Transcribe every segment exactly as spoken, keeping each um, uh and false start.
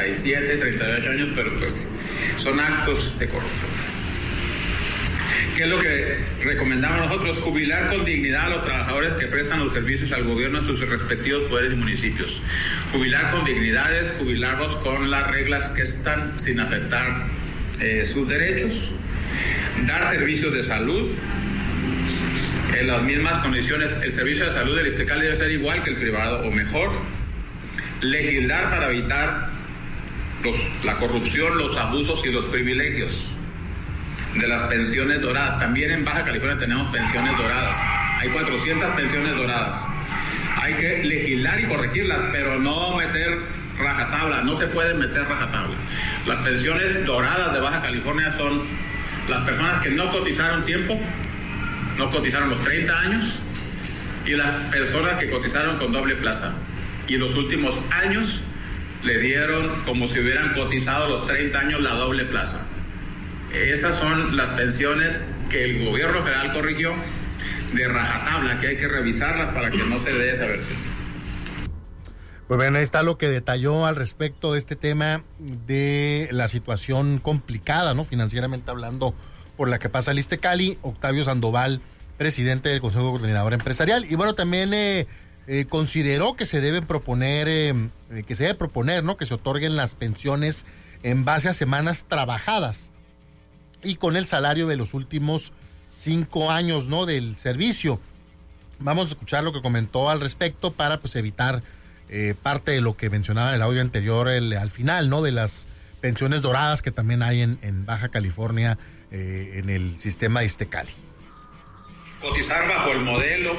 treinta y siete, treinta y ocho años, pero pues son actos de corrupción. ¿Qué es lo que recomendamos nosotros? Jubilar con dignidad a los trabajadores que prestan los servicios al gobierno en sus respectivos poderes y municipios. Jubilar con dignidades, jubilarlos con las reglas que están sin afectar eh, sus derechos. Dar servicios de salud en las mismas condiciones. El servicio de salud del ISSSTECALI debe ser igual que el privado o mejor. Legislar para evitar los, la corrupción, los abusos y los privilegios de las pensiones doradas. También en Baja California tenemos pensiones doradas. Hay cuatrocientas pensiones doradas. Hay que legislar y corregirlas, pero no meter rajatabla. No se puede meter rajatabla. Las pensiones doradas de Baja California son las personas que no cotizaron tiempo, no cotizaron los treinta años, y las personas que cotizaron con doble plaza. Y en los últimos años le dieron como si hubieran cotizado los treinta años la doble plaza. Esas son las pensiones que el gobierno federal corrigió de rajatabla, que hay que revisarlas para que no se dé esa versión. Pues bien, ahí está lo que detalló al respecto de este tema de la situación complicada, ¿no? Financieramente hablando, por la que pasa el ISSSTECALI, Octavio Sandoval, presidente del Consejo Coordinador Empresarial. Y bueno, también eh, eh, consideró que se deben proponer, eh, que se debe proponer, ¿no? Que se otorguen las pensiones en base a semanas trabajadas y con el salario de los últimos cinco años, ¿no? Del servicio. Vamos a escuchar lo que comentó al respecto para pues evitar eh, parte de lo que mencionaba en el audio anterior el, al final, ¿no? De las pensiones doradas que también hay en, en Baja California eh, en el sistema de ISSSTECALI. Cotizar bajo el modelo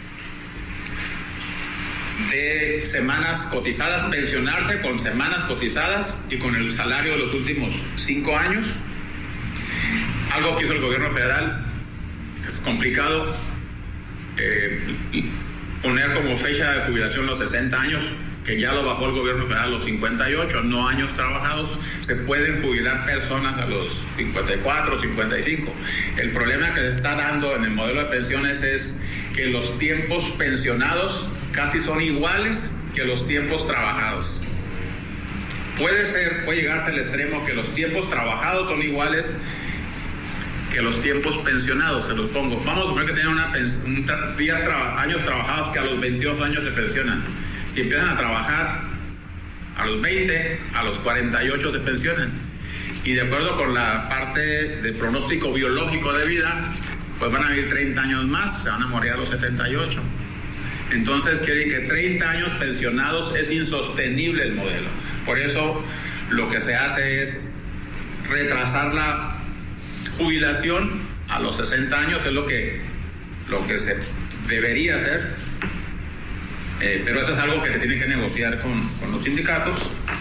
de semanas cotizadas, pensionarse con semanas cotizadas y con el salario de los últimos cinco años. Algo que hizo el gobierno federal, es complicado, eh, poner como fecha de jubilación los sesenta años, que ya lo bajó el gobierno federal a los cincuenta y ocho, no años trabajados. Se pueden jubilar personas a los cincuenta y cuatro, cincuenta y cinco. El problema que se está dando en el modelo de pensiones es que los tiempos pensionados casi son iguales que los tiempos trabajados. Puede ser, puede llegarse al extremo que los tiempos trabajados son iguales que los tiempos pensionados, se los pongo. Vamos a suponer que tienen una pens- un tra- días traba- años trabajados que a los veintiocho años se pensionan. Si empiezan a trabajar a los veinte, a los cuarenta y ocho se pensionan. Y de acuerdo con la parte de pronóstico biológico de vida, pues van a vivir treinta años más, se van a morir a los setenta y ocho. Entonces quiere decir que treinta años pensionados es insostenible el modelo. Por eso lo que se hace es retrasar la jubilación a los sesenta años, es lo que, lo que se debería hacer, eh, pero eso es algo que se tiene que negociar con, con los sindicatos.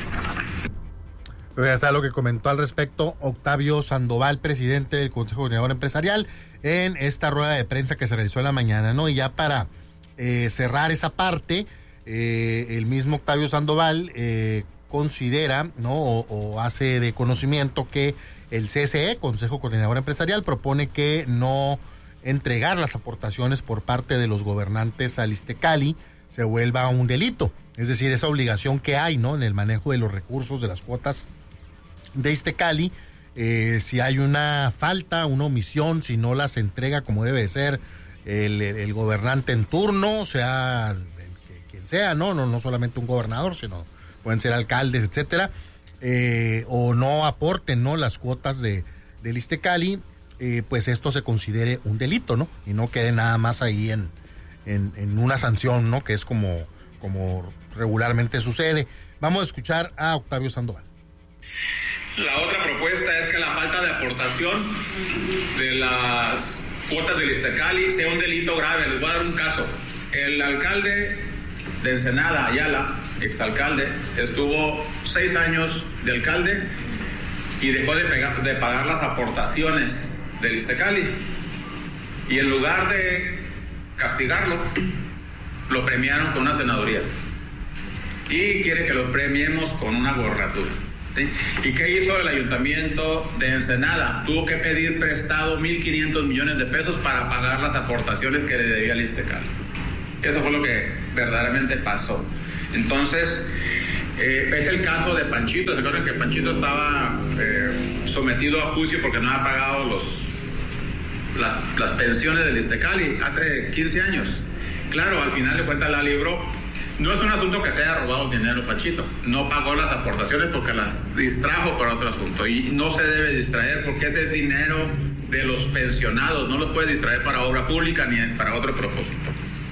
Pues ya está lo que comentó al respecto Octavio Sandoval, presidente del Consejo Coordinador Empresarial, en esta rueda de prensa que se realizó en la mañana, ¿no? Y ya para eh, cerrar esa parte, eh, el mismo Octavio Sandoval eh, considera, ¿no? O, o hace de conocimiento que el C S E, Consejo Coordinador Empresarial, propone que no entregar las aportaciones por parte de los gobernantes al ISSSTECALI se vuelva un delito. Es decir, esa obligación que hay, ¿no? En el manejo de los recursos, de las cuotas de ISSSTECALI, eh, si hay una falta, una omisión, si no las entrega como debe ser el, el, el gobernante en turno, sea el, el, quien sea, ¿no? ¿no? No solamente un gobernador, sino pueden ser alcaldes, etcétera. Eh, o no aporten, ¿no? Las cuotas de del ISSSTECALI, eh, pues esto se considere un delito, ¿no? Y no quede nada más ahí en, en, en una sanción, ¿no? Que es como, como regularmente sucede. Vamos a escuchar a Octavio Sandoval. La otra propuesta es que la falta de aportación de las cuotas del ISSSTECALI sea un delito grave. Les voy a dar un caso. El alcalde de Ensenada, Ayala, exalcalde, estuvo seis años de alcalde y dejó de, pegar, de pagar las aportaciones del ISSSTECALI. Y en lugar de castigarlo, lo premiaron con una senaduría. Y quiere que lo premiemos con una gobernatura. ¿Sí? ¿Y qué hizo el ayuntamiento de Ensenada? Tuvo que pedir prestado mil quinientos millones de pesos para pagar las aportaciones que le debía al ISSSTECALI. Eso fue lo que verdaderamente pasó. Entonces, Eh, es el caso de Panchito. ¿Se acuerdan que Panchito estaba eh, sometido a juicio porque no ha pagado los, las, las pensiones del Iztecali hace quince años? Claro, al final de cuentas la libró. No es un asunto que se haya robado dinero Panchito. No pagó las aportaciones porque las distrajo para otro asunto. Y no se debe distraer porque ese es dinero de los pensionados. No lo puede distraer para obra pública ni para otro propósito.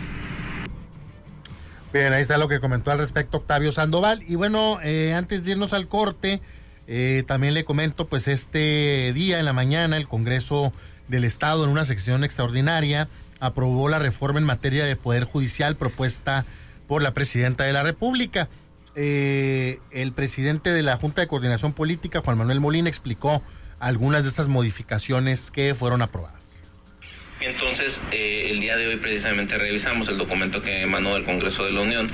Bien, ahí está lo que comentó al respecto Octavio Sandoval. Y bueno, eh, antes de irnos al corte, eh, también le comento, pues este día en la mañana el Congreso del Estado en una sección extraordinaria aprobó la reforma en materia de Poder Judicial propuesta por la Presidenta de la República. Eh, el presidente de la Junta de Coordinación Política, Juan Manuel Molina, explicó algunas de estas modificaciones que fueron aprobadas. Entonces, eh, el día de hoy precisamente revisamos el documento que emanó del Congreso de la Unión.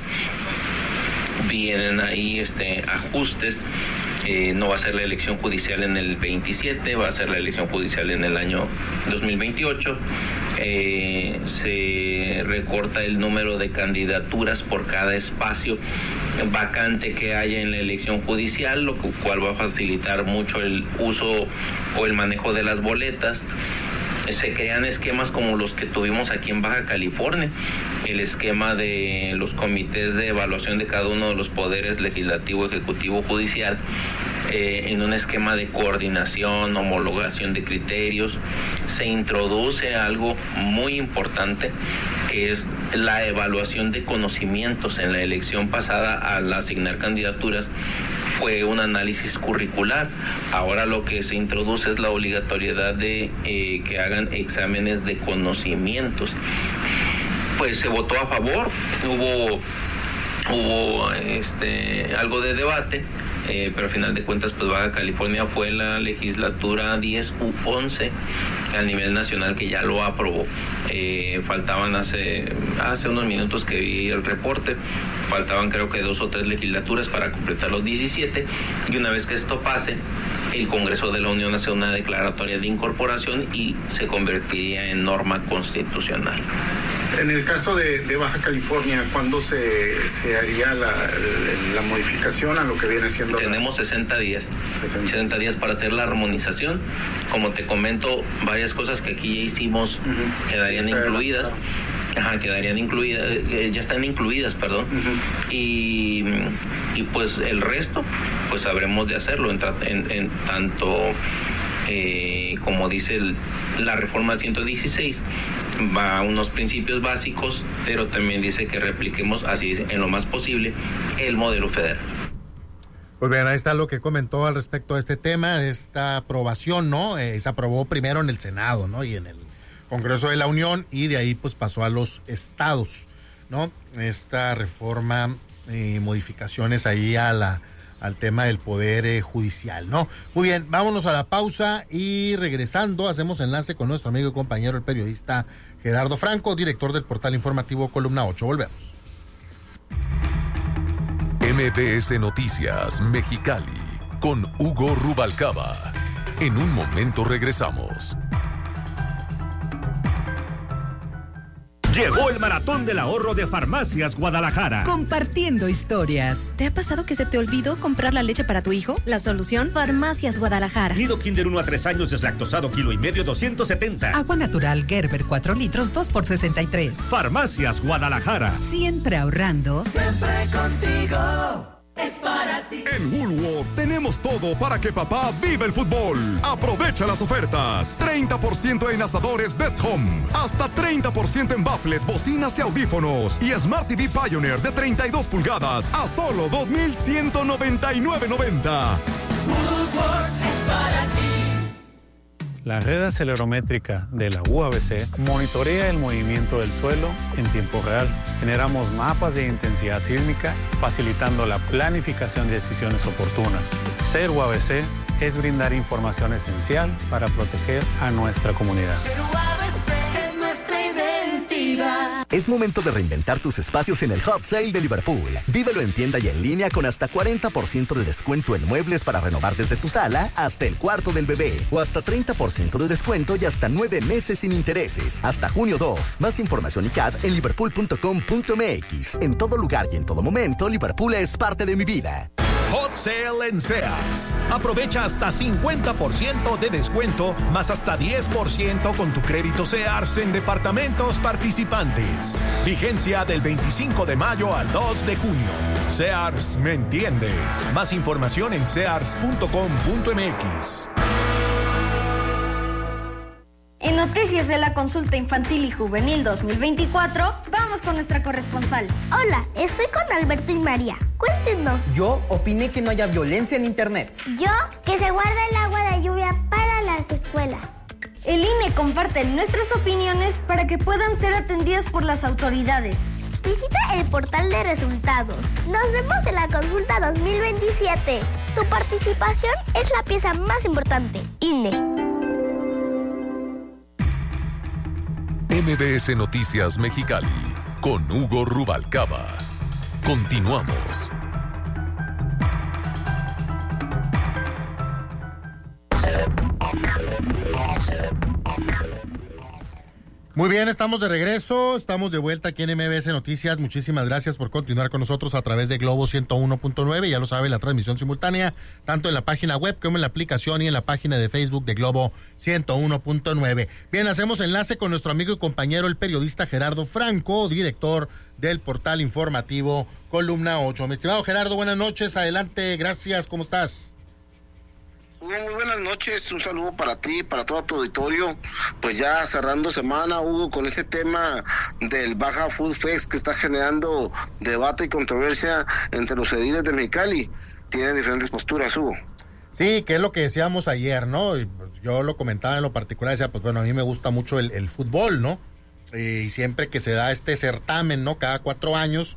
Vienen ahí este, ajustes. Eh, no va a ser la elección judicial en el veintisiete, va a ser la elección judicial en el año dos mil veintiocho. Eh, se recorta el número de candidaturas por cada espacio vacante que haya en la elección judicial, lo cual va a facilitar mucho el uso o el manejo de las boletas. Se crean esquemas como los que tuvimos aquí en Baja California, el esquema de los comités de evaluación de cada uno de los poderes legislativo, ejecutivo, judicial, eh, en un esquema de coordinación, homologación de criterios. Se introduce algo muy importante, que es la evaluación de conocimientos. En la elección pasada, al asignar candidaturas, fue un análisis curricular. Ahora lo que se introduce es la obligatoriedad de eh, que hagan exámenes de conocimientos. Pues se votó a favor, hubo, hubo este, algo de debate, eh, pero al final de cuentas, pues Baja California fue la legislatura diez u once a nivel nacional que ya lo aprobó. Eh, faltaban hace, hace unos minutos que vi el reporte, faltaban creo que dos o tres legislaturas para completar los diecisiete, y una vez que esto pase, el Congreso de la Unión hace una declaratoria de incorporación y se convertiría en norma constitucional. En el caso de, de Baja California, ¿cuándo se, se haría la, la modificación a lo que viene siendo? Tenemos la... sesenta días. sesenta. sesenta días para hacer la armonización. Como te comento, varias cosas que aquí ya hicimos uh-huh. quedarían sí, incluidas. Claro. Ajá, quedarían incluidas, eh, ya están incluidas, perdón. Uh-huh. Y, y pues el resto, pues habremos de hacerlo en, en, en tanto, eh, como dice el, la reforma ciento dieciséis, va a unos principios básicos, pero también dice que repliquemos así en lo más posible el modelo federal. Pues bien, ahí está lo que comentó al respecto de este tema, esta aprobación, ¿no? Eh, se aprobó primero en el Senado, ¿no? Y en el Congreso de la Unión, y de ahí pues pasó a los estados, ¿no? Esta reforma, eh, modificaciones ahí a la al tema del poder eh, judicial, ¿no? Muy bien, vámonos a la pausa y regresando hacemos enlace con nuestro amigo y compañero, el periodista Gerardo Franco, director del portal informativo Columna ocho. Volvemos. M B S Noticias Mexicali con Hugo Rubalcaba. En un momento regresamos. Llegó el Maratón del Ahorro de Farmacias Guadalajara. Compartiendo historias. ¿Te ha pasado que se te olvidó comprar la leche para tu hijo? La solución, Farmacias Guadalajara. Nido Kinder uno a tres años deslactosado kilo y medio, doscientos setenta. Agua natural Gerber cuatro litros, dos por sesenta y tres. Farmacias Guadalajara. Siempre ahorrando. Siempre contigo. Es para ti. En Woolworth tenemos todo para que papá viva el fútbol. Aprovecha las ofertas. treinta por ciento en asadores Best Home. Hasta treinta por ciento en baffles, bocinas y audífonos. Y Smart T V Pioneer de treinta y dos pulgadas a solo dos mil ciento noventa y nueve noventa. Woolworth es para ti. La red acelerométrica de la U A B C monitorea el movimiento del suelo en tiempo real. Generamos mapas de intensidad sísmica, facilitando la planificación de decisiones oportunas. Ser U A B C es brindar información esencial para proteger a nuestra comunidad. Ser U A B C es nuestra identidad. Es momento de reinventar tus espacios en el Hot Sale de Liverpool. Vívelo en tienda y en línea con hasta cuarenta por ciento de descuento en muebles para renovar desde tu sala hasta el cuarto del bebé. O hasta treinta por ciento de descuento y hasta nueve meses sin intereses. Hasta junio dos. Más información y C A D en liverpool punto com punto m x. En todo lugar y en todo momento, Liverpool es parte de mi vida. Hot Sale en Sears. Aprovecha hasta cincuenta por ciento de descuento, más hasta diez por ciento con tu crédito Sears en departamentos participantes. Vigencia del veinticinco de mayo al dos de junio. Sears me entiende. Más información en sears punto com punto m x. En Noticias de la Consulta Infantil y Juvenil dos mil veinticuatro, vamos con nuestra corresponsal. Hola, estoy con Alberto y María. Cuéntenos. Yo opiné que no haya violencia en internet. Yo, que se guarda el agua de lluvia para las escuelas. El I N E comparte nuestras opiniones para que puedan ser atendidas por las autoridades. Visita el portal de resultados. Nos vemos en la Consulta dos mil veintisiete. Tu participación es la pieza más importante. I N E. M B S Noticias Mexicali, con Hugo Rubalcaba. Continuamos. Muy bien, estamos de regreso, estamos de vuelta aquí en M B S Noticias. Muchísimas gracias por continuar con nosotros a través de Globo ciento uno punto nueve. Ya lo sabe, la transmisión simultánea, tanto en la página web como en la aplicación y en la página de Facebook de Globo ciento uno punto nueve. Bien, hacemos enlace con nuestro amigo y compañero, el periodista Gerardo Franco, director del portal informativo Columna ocho. Mi estimado Gerardo, buenas noches, adelante, gracias, ¿cómo estás? Muy buenas noches, un saludo para ti, para todo tu auditorio. Pues ya cerrando semana, Hugo, con ese tema del Baja Food Fest que está generando debate y controversia entre los ediles de Mexicali. Tienen diferentes posturas, Hugo. Sí, que es lo que decíamos ayer, ¿no? Y yo lo comentaba en lo particular, decía, pues bueno, a mí me gusta mucho el, el fútbol, ¿no? Eh, y siempre que se da este certamen, ¿no? Cada cuatro años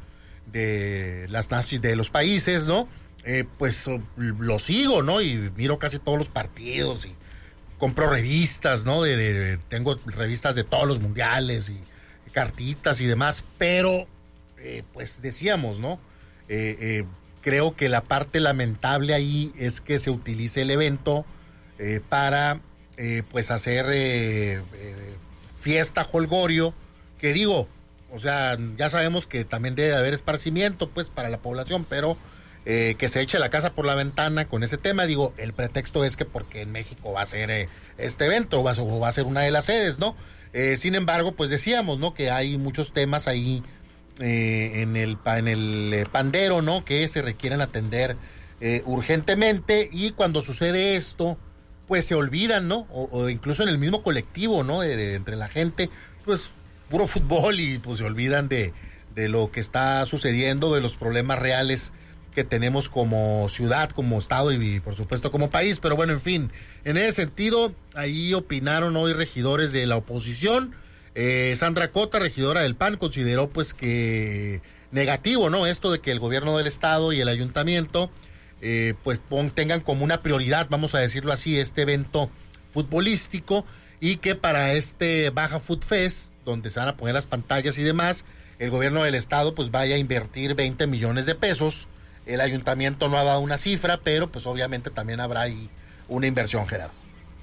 de las de los países, ¿no? Eh, pues lo sigo, ¿no? Y miro casi todos los partidos y compro revistas, ¿no? De, de, tengo revistas de todos los mundiales y, y cartitas y demás, pero eh, pues decíamos, ¿no? Eh, eh, creo que la parte lamentable ahí es que se utilice el evento eh, para eh, pues hacer eh, eh, fiesta, jolgorio, que digo, o sea, ya sabemos que también debe haber esparcimiento pues para la población, pero Eh, que se eche la casa por la ventana con ese tema. Digo, el pretexto es que porque en México va a ser eh, este evento, o va, o va a ser una de las sedes, ¿no? Eh, sin embargo, pues decíamos, ¿no? Que hay muchos temas ahí eh, en el, en el eh, pandero, ¿no? Que se requieren atender eh, urgentemente, y cuando sucede esto, pues se olvidan, ¿no? O, o incluso en el mismo colectivo, ¿no? De, de, entre la gente, pues puro fútbol, y pues se olvidan de, de lo que está sucediendo, de los problemas reales que tenemos como ciudad, como estado y por supuesto como país. Pero bueno, en fin, en ese sentido, ahí opinaron hoy regidores de la oposición. Eh, Sandra Cota, regidora del P A N, consideró pues que negativo, ¿no? Esto de que el gobierno del estado y el ayuntamiento eh, pues pon, tengan como una prioridad, vamos a decirlo así, este evento futbolístico, y que para este Baja Food Fest, donde se van a poner las pantallas y demás, el gobierno del estado pues vaya a invertir veinte millones de pesos. El ayuntamiento no ha dado una cifra, pero pues obviamente también habrá ahí una inversión, Gerardo.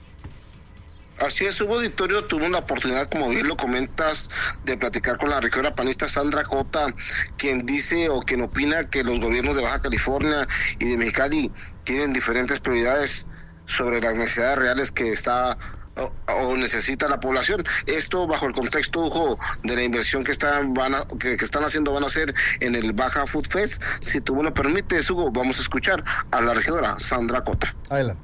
Así es, Hugo. Auditorio tuvo una oportunidad, como bien lo comentas, de platicar con la regidora panista Sandra Cota, quien dice o quien opina que los gobiernos de Baja California y de Mexicali tienen diferentes prioridades sobre las necesidades reales que está o, o necesita la población. Esto bajo el contexto, Hugo, de la inversión que están van a, que, que están haciendo van a hacer en el Baja Food Fest. Si tú me lo permites, Hugo, vamos a escuchar a la regidora Sandra Cota. Adelante.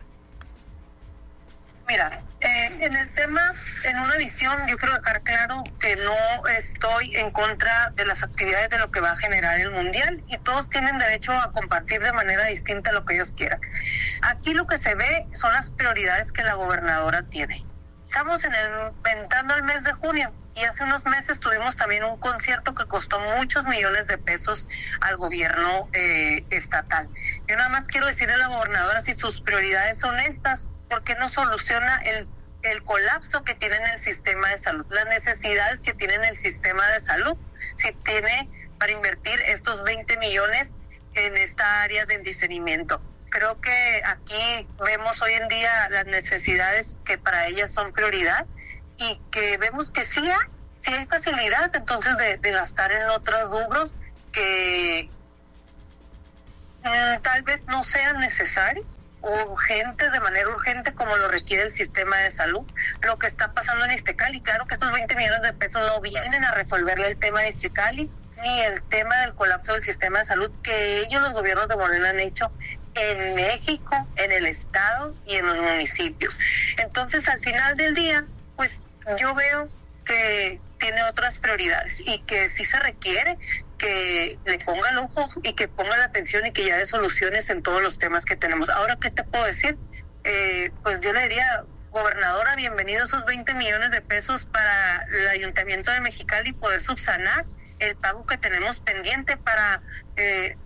Mira, eh, en el tema, en una visión, yo quiero dejar claro que no estoy en contra de las actividades de lo que va a generar el Mundial, y todos tienen derecho a compartir de manera distinta lo que ellos quieran. Aquí lo que se ve son las prioridades que la gobernadora tiene. Estamos en el, entrando al mes de junio, y hace unos meses tuvimos también un concierto que costó muchos millones de pesos al gobierno eh, estatal. Yo nada más quiero decirle a la gobernadora si sus prioridades son estas, porque no soluciona el, el colapso que tiene en el sistema de salud, las necesidades que tiene en el sistema de salud, si tiene para invertir estos veinte millones en esta área de discernimiento. Creo que aquí vemos hoy en día las necesidades que para ellas son prioridad y que vemos que sí hay, sí hay facilidad entonces de, de gastar en otros rubros que mmm, tal vez no sean necesarios o urgentes, de manera urgente como lo requiere el sistema de salud. Lo que está pasando en Iztacali, claro que estos veinte millones de pesos no vienen a resolverle el tema de Iztacali ni el tema del colapso del sistema de salud que ellos, los gobiernos de Morena, han hecho en México, en el estado y en los municipios. Entonces, al final del día, pues yo veo que tiene otras prioridades y que sí se requiere que le ponga el ojo y que ponga la atención y que ya dé soluciones en todos los temas que tenemos. Ahora, ¿qué te puedo decir? Eh, pues yo le diría, gobernadora, bienvenido esos veinte millones de pesos para el Ayuntamiento de Mexicali y poder subsanar el pago que tenemos pendiente para... Eh,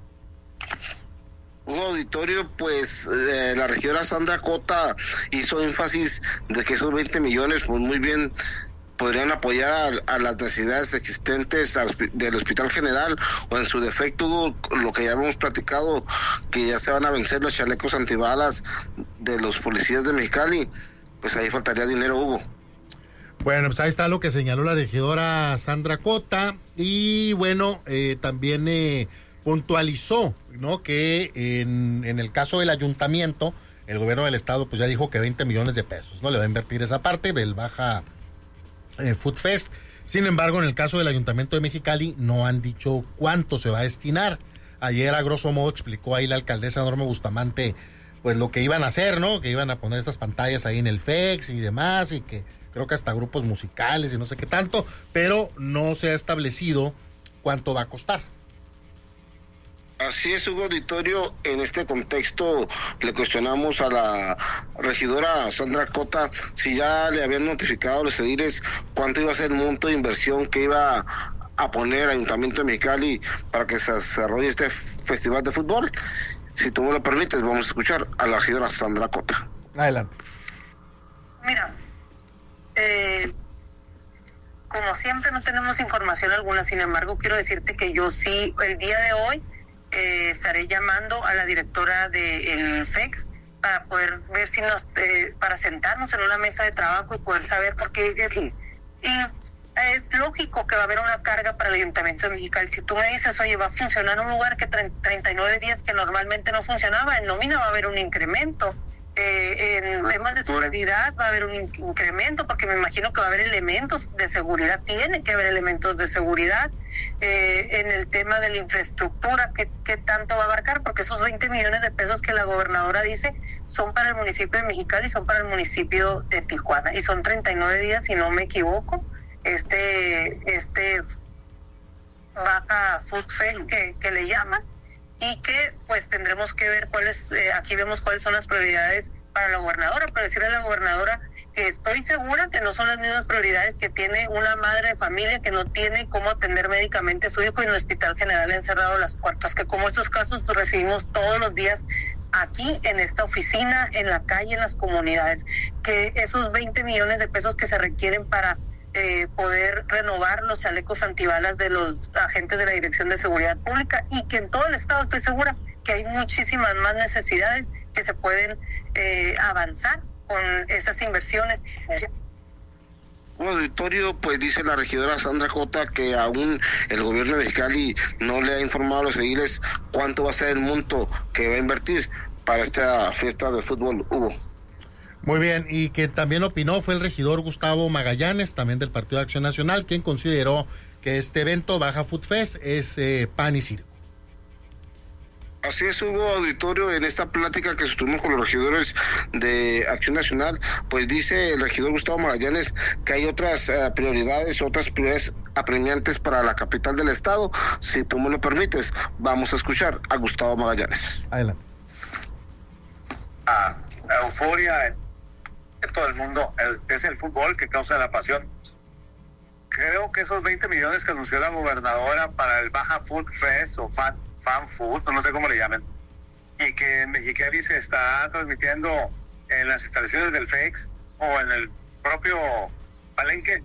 Un auditorio, pues eh, la regidora Sandra Cota hizo énfasis de que esos veinte millones, pues muy bien podrían apoyar a, a las necesidades existentes al, del Hospital General, o en su defecto, lo que ya hemos platicado, que ya se van a vencer los chalecos antibalas de los policías de Mexicali, pues ahí faltaría dinero, Hugo. Bueno, pues ahí está lo que señaló la regidora Sandra Cota, y bueno, eh, también eh, puntualizó, ¿no?, que en, en el caso del ayuntamiento, el gobierno del estado pues ya dijo que veinte millones de pesos, ¿no?, le va a invertir esa parte del Baja eh, Food Fest. Sin embargo, en el caso del ayuntamiento de Mexicali no han dicho cuánto se va a destinar. Ayer, a grosso modo, explicó ahí la alcaldesa Norma Bustamante pues lo que iban a hacer, ¿no?, que iban a poner estas pantallas ahí en el F E X y demás, y que creo que hasta grupos musicales y no sé qué tanto, pero no se ha establecido cuánto va a costar. Así es, Hugo Auditorio. En este contexto le cuestionamos a la regidora Sandra Cota si ya le habían notificado a los ediles cuánto iba a ser el monto de inversión que iba a poner el Ayuntamiento de Mexicali para que se desarrolle este festival de fútbol. Si tú me lo permites, vamos a escuchar a la regidora Sandra Cota. Adelante. Mira, eh, como siempre no tenemos información alguna, sin embargo quiero decirte que yo sí, el día de hoy eh, estaré llamando a la directora del F E X para poder ver si nos, eh, para sentarnos en una mesa de trabajo y poder saber, porque es, y es lógico que va a haber una carga para el Ayuntamiento de Mexicali. Si tú me dices, oye, va a funcionar un lugar que treinta y nueve días que normalmente no funcionaba, en nómina va a haber un incremento. Eh, en temas de seguridad va a haber un incremento, porque me imagino que va a haber elementos de seguridad, tiene que haber elementos de seguridad. Eh, en el tema de la infraestructura, ¿qué, qué tanto va a abarcar? Porque esos veinte millones de pesos que la gobernadora dice son para el municipio de Mexicali y son para el municipio de Tijuana, y son treinta y nueve días, si no me equivoco, este este Baja Food Fest que, que le llaman, y que pues tendremos que ver cuáles, eh, aquí vemos cuáles son las prioridades para la gobernadora, pero decirle a la gobernadora que estoy segura que no son las mismas prioridades que tiene una madre de familia que no tiene cómo atender médicamente a su hijo y en el Hospital General le han cerrado las puertas, que como estos casos pues, recibimos todos los días aquí en esta oficina, en la calle, en las comunidades, que esos veinte millones de pesos que se requieren para Eh, poder renovar los chalecos antibalas de los agentes de la Dirección de Seguridad Pública, y que en todo el estado estoy segura que hay muchísimas más necesidades que se pueden eh, avanzar con esas inversiones. Un auditorio, pues dice la regidora Sandra Cota que aún el gobierno de Mexicali no le ha informado a los ediles cuánto va a ser el monto que va a invertir para esta fiesta de fútbol, Hugo. Muy bien, y que también opinó fue el regidor Gustavo Magallanes, también del Partido de Acción Nacional, quien consideró que este evento Baja Food Fest es eh, pan y circo. Así es, Hugo Auditorio, en esta plática que sostuvimos con los regidores de Acción Nacional, pues dice el regidor Gustavo Magallanes que hay otras uh, prioridades, otras prioridades apremiantes para la capital del estado. Si tú me lo permites, vamos a escuchar a Gustavo Magallanes. Adelante. Ah, la euforia en, en todo el mundo, el, es el fútbol que causa la pasión. Creo que esos veinte millones que anunció la gobernadora para el Baja Food Fest o Fan, Fan Food, no sé cómo le llamen, y que en Mexicali se está transmitiendo en las instalaciones del F E X o en el propio Palenque,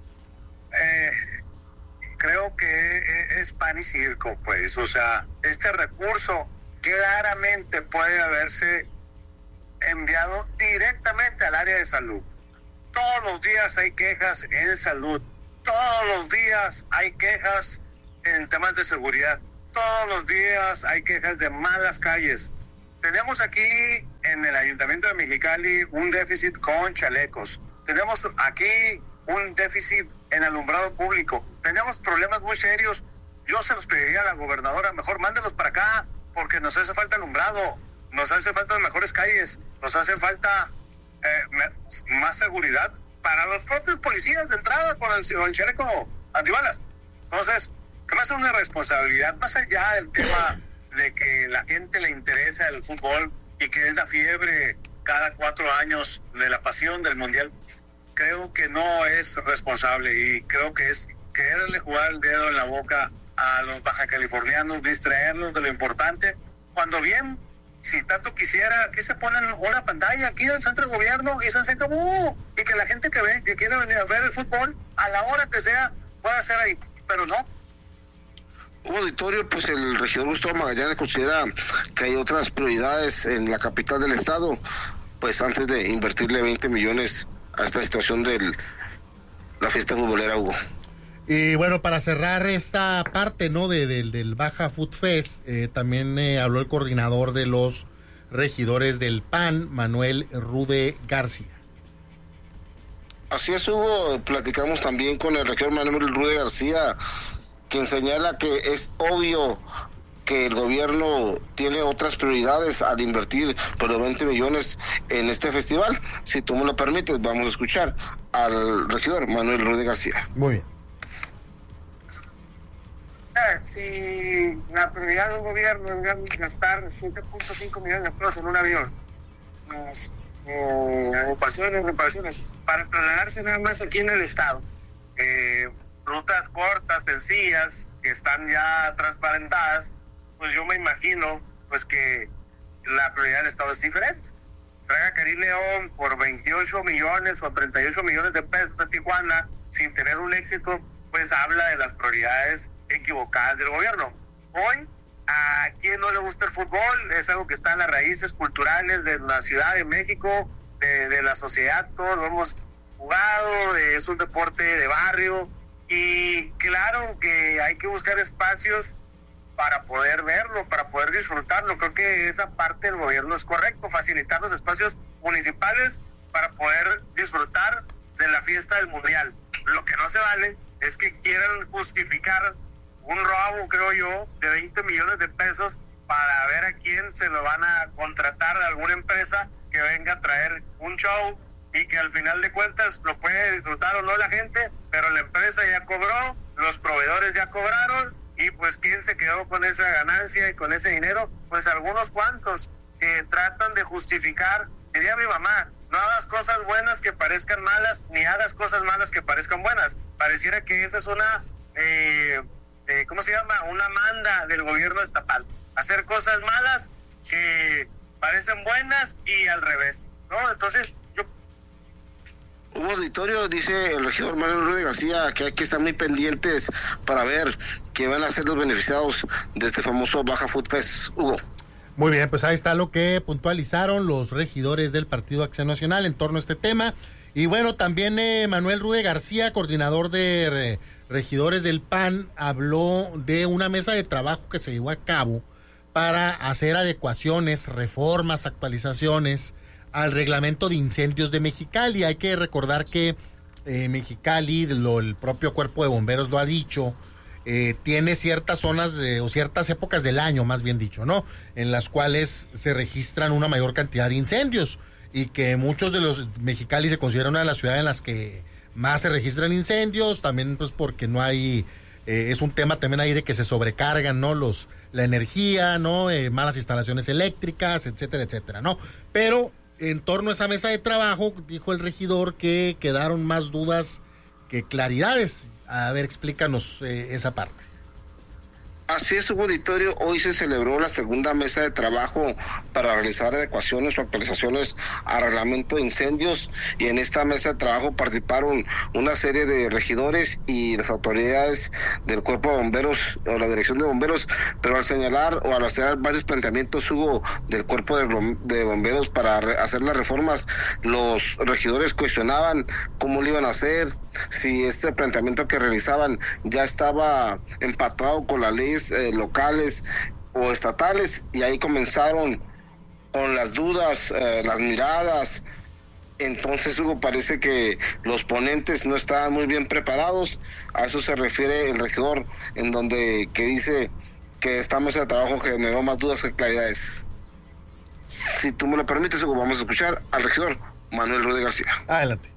eh, creo que es pan y circo, pues, o sea, este recurso claramente puede haberse enviado directamente al área de salud. Todos los días hay quejas en salud, todos los días hay quejas en temas de seguridad, todos los días hay quejas de malas calles. Tenemos aquí en el Ayuntamiento de Mexicali un déficit con chalecos, tenemos aquí un déficit en alumbrado público, tenemos problemas muy serios. Yo se los pediría a la gobernadora, mejor mándenos para acá, porque nos hace falta alumbrado, nos hace falta mejores calles, nos hace falta eh, me, más seguridad para los propios policías de entrada con el, con el chaleco antibalas. Entonces, que más es una responsabilidad, más allá del tema de que la gente le interesa el fútbol y que es la fiebre cada cuatro años de la pasión del mundial, creo que no es responsable y creo que es quererle jugar el dedo en la boca a los bajacalifornianos, distraerlos de lo importante, cuando bien, si tanto quisiera, aquí se ponen una pantalla aquí del centro de gobierno y se acabó, y que la gente que ve, que quiere venir a ver el fútbol, a la hora que sea, pueda ser ahí, pero no. Hugo Auditorio, pues el regidor Gustavo Magallanes considera que hay otras prioridades en la capital del estado, pues antes de invertirle veinte millones a esta situación de la fiesta futbolera, Hugo. Y bueno, para cerrar esta parte, ¿no? De, de, del Baja Food Fest, eh, también eh, habló el coordinador de los regidores del P A N, Manuel Rude García. Así es, Hugo, platicamos también con el regidor Manuel Rude García, quien señala que es obvio que el gobierno tiene otras prioridades al invertir por los veinte millones en este festival. Si tú me lo permites, vamos a escuchar al regidor Manuel Rude García. Muy bien. Si la prioridad del gobierno es gastar siete punto cinco millones de pesos en un avión, pues, eh, ocupaciones, reparaciones, para trasladarse nada más aquí en el estado, eh, rutas cortas, sencillas, que están ya transparentadas, pues yo me imagino pues que la prioridad del estado es diferente. Traer a Karim León por veintiocho millones o treinta y ocho millones de pesos a Tijuana sin tener un éxito, pues habla de las prioridades equivocadas del gobierno. Hoy, a quien no le gusta el fútbol, es algo que está en las raíces culturales de la Ciudad de México, de, de la sociedad, todos lo hemos jugado, es un deporte de barrio, y claro que hay que buscar espacios para poder verlo, para poder disfrutarlo. Creo que esa parte del gobierno es correcto, facilitar los espacios municipales para poder disfrutar de la fiesta del mundial. Lo que no se vale es que quieran justificar un robo, creo yo, de veinte millones de pesos para ver a quién se lo van a contratar de alguna empresa que venga a traer un show y que al final de cuentas lo puede disfrutar o no la gente, pero la empresa ya cobró, los proveedores ya cobraron y pues quién se quedó con esa ganancia y con ese dinero, pues algunos cuantos que tratan de justificar. Diría mi mamá, no hagas cosas buenas que parezcan malas, ni hagas cosas malas que parezcan buenas. Pareciera que esa es una, eh, eh, ¿cómo se llama? Una manda del gobierno estatal. Hacer cosas malas que parecen buenas y al revés, ¿no? Entonces, yo... Hugo Auditorio, dice el regidor Manuel Rude García que hay que estar muy pendientes para ver qué van a ser los beneficiados de este famoso Baja Food Fest. Hugo. Muy bien, pues ahí está lo que puntualizaron los regidores del Partido Acción Nacional en torno a este tema. Y bueno, también eh, Manuel Rude García, coordinador de eh, regidores del P A N, habló de una mesa de trabajo que se llevó a cabo para hacer adecuaciones, reformas, actualizaciones al reglamento de incendios de Mexicali. Hay que recordar que eh, Mexicali, lo, el propio cuerpo de bomberos lo ha dicho, eh, tiene ciertas zonas de, o ciertas épocas del año, más bien dicho, ¿no? En las cuales se registran una mayor cantidad de incendios y que muchos de los Mexicali se considera una de las ciudades en las que más se registran incendios, también pues porque no hay, eh, es un tema también ahí de que se sobrecargan, ¿no? Los, la energía, ¿no? Eh, malas instalaciones eléctricas, etcétera, etcétera, ¿no? Pero en torno a esa mesa de trabajo, dijo el regidor que quedaron más dudas que claridades. A ver, explícanos eh, esa parte. Así es, Hugo Auditorio. Hoy se celebró la segunda mesa de trabajo para realizar adecuaciones o actualizaciones al reglamento de incendios, y en esta mesa de trabajo participaron una serie de regidores y las autoridades del Cuerpo de Bomberos o la Dirección de Bomberos, pero al señalar o al hacer varios planteamientos, Hugo, del Cuerpo de Bomberos para hacer las reformas, los regidores cuestionaban cómo lo iban a hacer, si este planteamiento que realizaban ya estaba empatado con las leyes Eh, locales o estatales, y ahí comenzaron con las dudas, eh, las miradas. Entonces, Hugo, parece que los ponentes no estaban muy bien preparados. A eso se refiere el regidor, en donde que dice que esta mesa de trabajo generó más dudas que claridades. Si tú me lo permites, Hugo, vamos a escuchar al regidor Manuel Ruiz García. Adelante.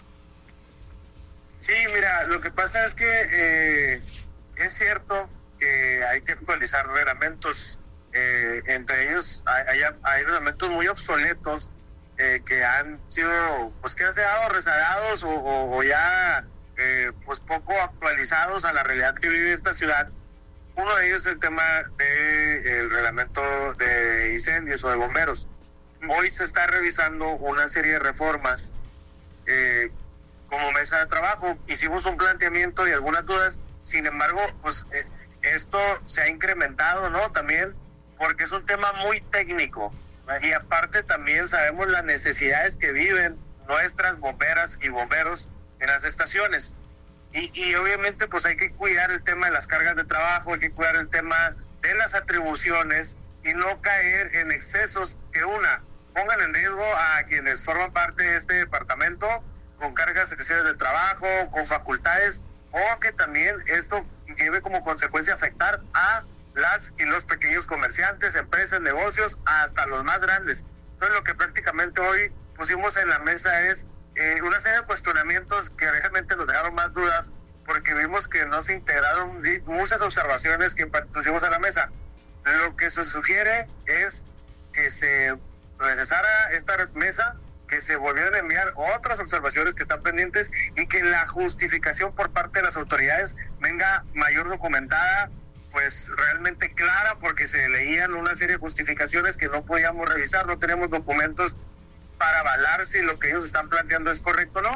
Sí, mira, lo que pasa es que eh, es cierto que hay que actualizar reglamentos, eh, entre ellos hay, hay, hay reglamentos muy obsoletos eh, que han sido, pues que han quedado rezagados o, o, o ya eh, pues poco actualizados a la realidad que vive esta ciudad. Uno de ellos es el tema del reglamento de incendios o de bomberos. Hoy se está revisando una serie de reformas eh, como mesa de trabajo. Hicimos un planteamiento y algunas dudas, sin embargo, pues eh, esto se ha incrementado, ¿no? También porque es un tema muy técnico, y aparte también sabemos las necesidades que viven nuestras bomberas y bomberos en las estaciones, y, y obviamente pues hay que cuidar el tema de las cargas de trabajo, hay que cuidar el tema de las atribuciones y no caer en excesos que una, pongan en riesgo a quienes forman parte de este departamento con cargas excesivas de trabajo, con facultades, o que también esto lleve como consecuencia afectar a las y los pequeños comerciantes, empresas, negocios, hasta los más grandes. Entonces, lo que prácticamente hoy pusimos en la mesa es eh, una serie de cuestionamientos que realmente nos dejaron más dudas, porque vimos que no se integraron muchas observaciones que pusimos a la mesa. Lo que se sugiere es que se recesara esta mesa, que se volvieran a enviar otras observaciones que están pendientes, y que la justificación por parte de las autoridades venga mayor documentada, pues realmente clara, porque se leían una serie de justificaciones que no podíamos revisar, no tenemos documentos para avalar si lo que ellos están planteando es correcto o no.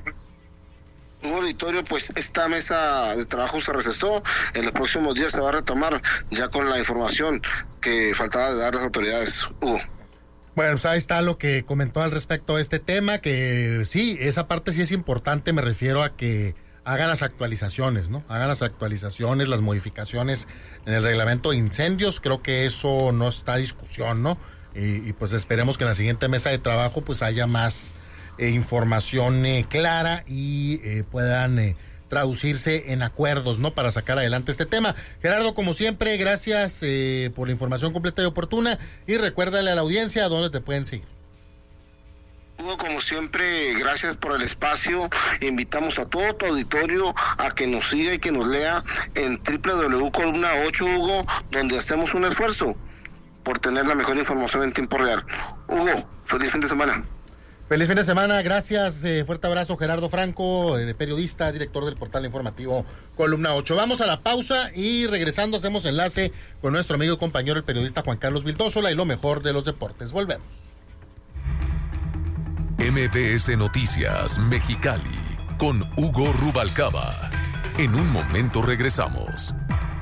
Hugo Auditorio, pues esta mesa de trabajo se recesó, en los próximos días se va a retomar ya con la información que faltaba de dar las autoridades. Hugo. Bueno, pues ahí está lo que comentó al respecto de este tema, que sí, esa parte sí es importante, me refiero a que hagan las actualizaciones, ¿no? Hagan las actualizaciones, las modificaciones en el reglamento de incendios, creo que eso no está a discusión, ¿no? Y, y pues esperemos que en la siguiente mesa de trabajo pues haya más eh, información eh, clara y eh, puedan eh, traducirse en acuerdos, ¿no? Para sacar adelante este tema. Gerardo, como siempre, gracias eh, por la información completa y oportuna, y recuérdale a la audiencia dónde te pueden seguir. Hugo, como siempre, gracias por el espacio. Invitamos a todo tu auditorio a que nos siga y que nos lea en doble u doble u doble u punto columna ocho, Hugo, donde hacemos un esfuerzo por tener la mejor información en tiempo real. Hugo, feliz fin de semana. Feliz fin de semana, gracias, eh, fuerte abrazo. Gerardo Franco, eh, periodista, director del portal informativo Columna ocho. Vamos a la pausa y regresando hacemos enlace con nuestro amigo y compañero, el periodista Juan Carlos Vildósola, y lo mejor de los deportes. Volvemos. M B S Noticias Mexicali con Hugo Rubalcaba. En un momento regresamos.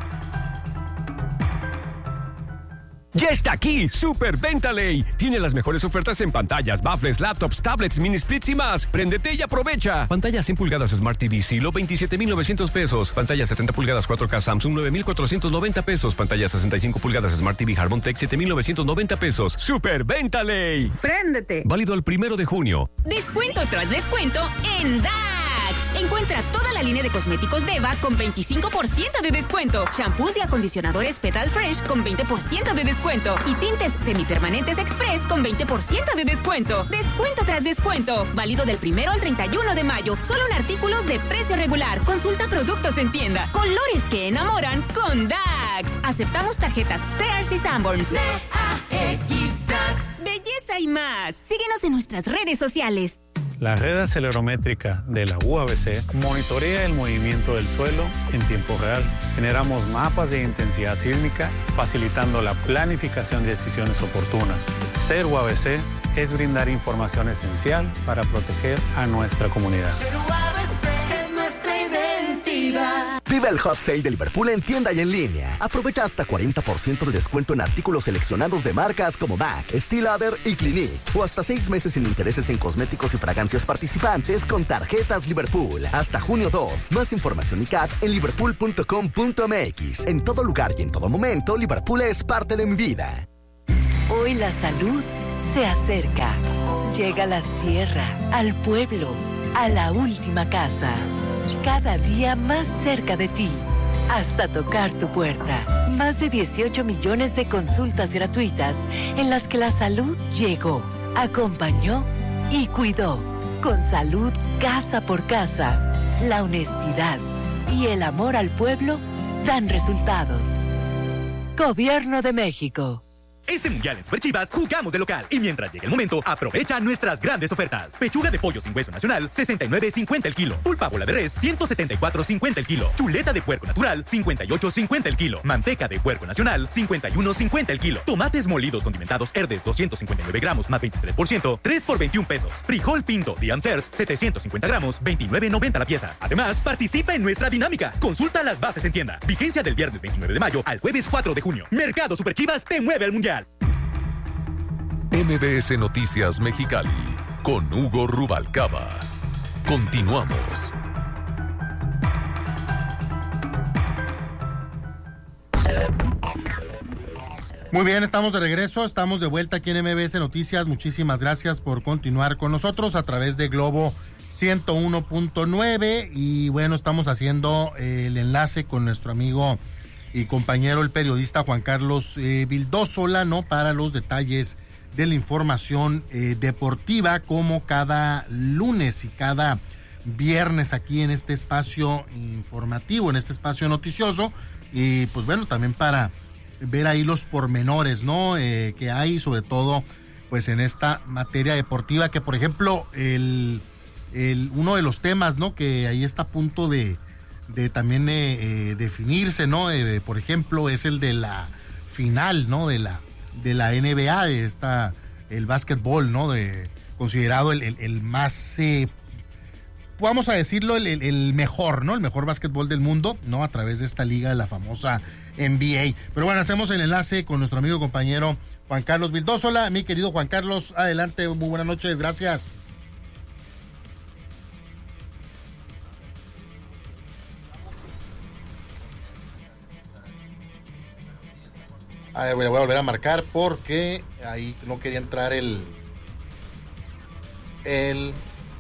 Ya está aquí, Super Venta Ley. Tiene las mejores ofertas en pantallas, baffles, laptops, tablets, mini splits y más. Préndete y aprovecha. Pantalla cien pulgadas Smart T V Silo, veintisiete mil novecientos pesos. Pantalla setenta pulgadas cuatro K Samsung, nueve mil cuatrocientos noventa pesos. Pantalla sesenta y cinco pulgadas Smart T V Harmon Tech, siete mil novecientos noventa pesos. Super Venta Ley. Préndete. Válido el primero de junio. Descuento tras descuento en D A X. Encuentra toda la línea de cosméticos Deva con veinticinco por ciento de descuento. Shampoos y acondicionadores Petal Fresh con veinte por ciento de descuento. Y tintes semipermanentes Express con veinte por ciento de descuento. Descuento tras descuento. Válido del primero al treinta y uno de mayo. Solo en artículos de precio regular. Consulta productos en tienda. Colores que enamoran con D A X. Aceptamos tarjetas Sears y Sanborns. D A X D A X. Belleza y más. Síguenos en nuestras redes sociales. La red acelerométrica de la U A B C monitorea el movimiento del suelo en tiempo real. Generamos mapas de intensidad sísmica, facilitando la planificación de decisiones oportunas. Ser U A B C es brindar información esencial para proteger a nuestra comunidad. Ser U A B C es nuestra identidad. Vive el Hot Sale de Liverpool en tienda y en línea. Aprovecha hasta cuarenta por ciento de descuento en artículos seleccionados de marcas como M A C, Steel Lauder y Clinique. O hasta seis meses sin intereses en cosméticos y fragancias participantes con tarjetas Liverpool. Hasta junio dos. Más información y C A D en liverpool punto com punto m x. En todo lugar y en todo momento, Liverpool es parte de mi vida. Hoy la salud se acerca. Llega a la sierra, al pueblo, a la última casa. Cada día más cerca de ti, hasta tocar tu puerta. Más de dieciocho millones de consultas gratuitas en las que la salud llegó, acompañó y cuidó. Con salud casa por casa, la honestidad y el amor al pueblo dan resultados. Gobierno de México. Este mundial en Superchivas jugamos de local y mientras llegue el momento, aprovecha nuestras grandes ofertas. Pechuga de pollo sin hueso nacional, sesenta y nueve cincuenta el kilo. Pulpa bola de res, ciento setenta y cuatro cincuenta el kilo. Chuleta de puerco natural, cincuenta y ocho cincuenta el kilo. Manteca de puerco nacional, cincuenta y uno cincuenta el kilo. Tomates molidos condimentados Herdes, doscientos cincuenta y nueve gramos más veintitrés por ciento, tres por veintiún pesos. Frijol pinto de Amsers, setecientos cincuenta gramos, veintinueve noventa la pieza. Además, participa en nuestra dinámica. Consulta las bases en tienda. Vigencia del viernes veintinueve de mayo al jueves cuatro de junio. Mercado Superchivas te mueve al mundial. M B S Noticias Mexicali con Hugo Rubalcaba. Continuamos. Muy bien, estamos de regreso, estamos de vuelta aquí en M B S Noticias. Muchísimas gracias por continuar con nosotros a través de Globo ciento uno punto nueve y bueno, estamos haciendo el enlace con nuestro amigo y compañero, el periodista Juan Carlos eh, Vildósola, ¿no? Para los detalles de la información eh, deportiva, como cada lunes y cada viernes aquí en este espacio informativo, en este espacio noticioso, y pues bueno, también para ver ahí los pormenores, ¿no? Eh, que hay, sobre todo, pues en esta materia deportiva, que por ejemplo, el, el uno de los temas, ¿no? Que ahí está a punto de de también eh, eh, definirse, ¿no? Eh, por ejemplo, es el de la final, ¿no? De la de la N B A, de esta, el básquetbol, ¿no? De, considerado el, el, el más, eh, vamos a decirlo, el, el, el mejor, ¿no? El mejor básquetbol del mundo, ¿no? A través de esta liga, de la famosa N B A. Pero bueno, hacemos el enlace con nuestro amigo y compañero Juan Carlos Vildósola. Mi querido Juan Carlos, adelante, muy buenas noches, gracias. A ver, voy a volver a marcar porque ahí no quería entrar el el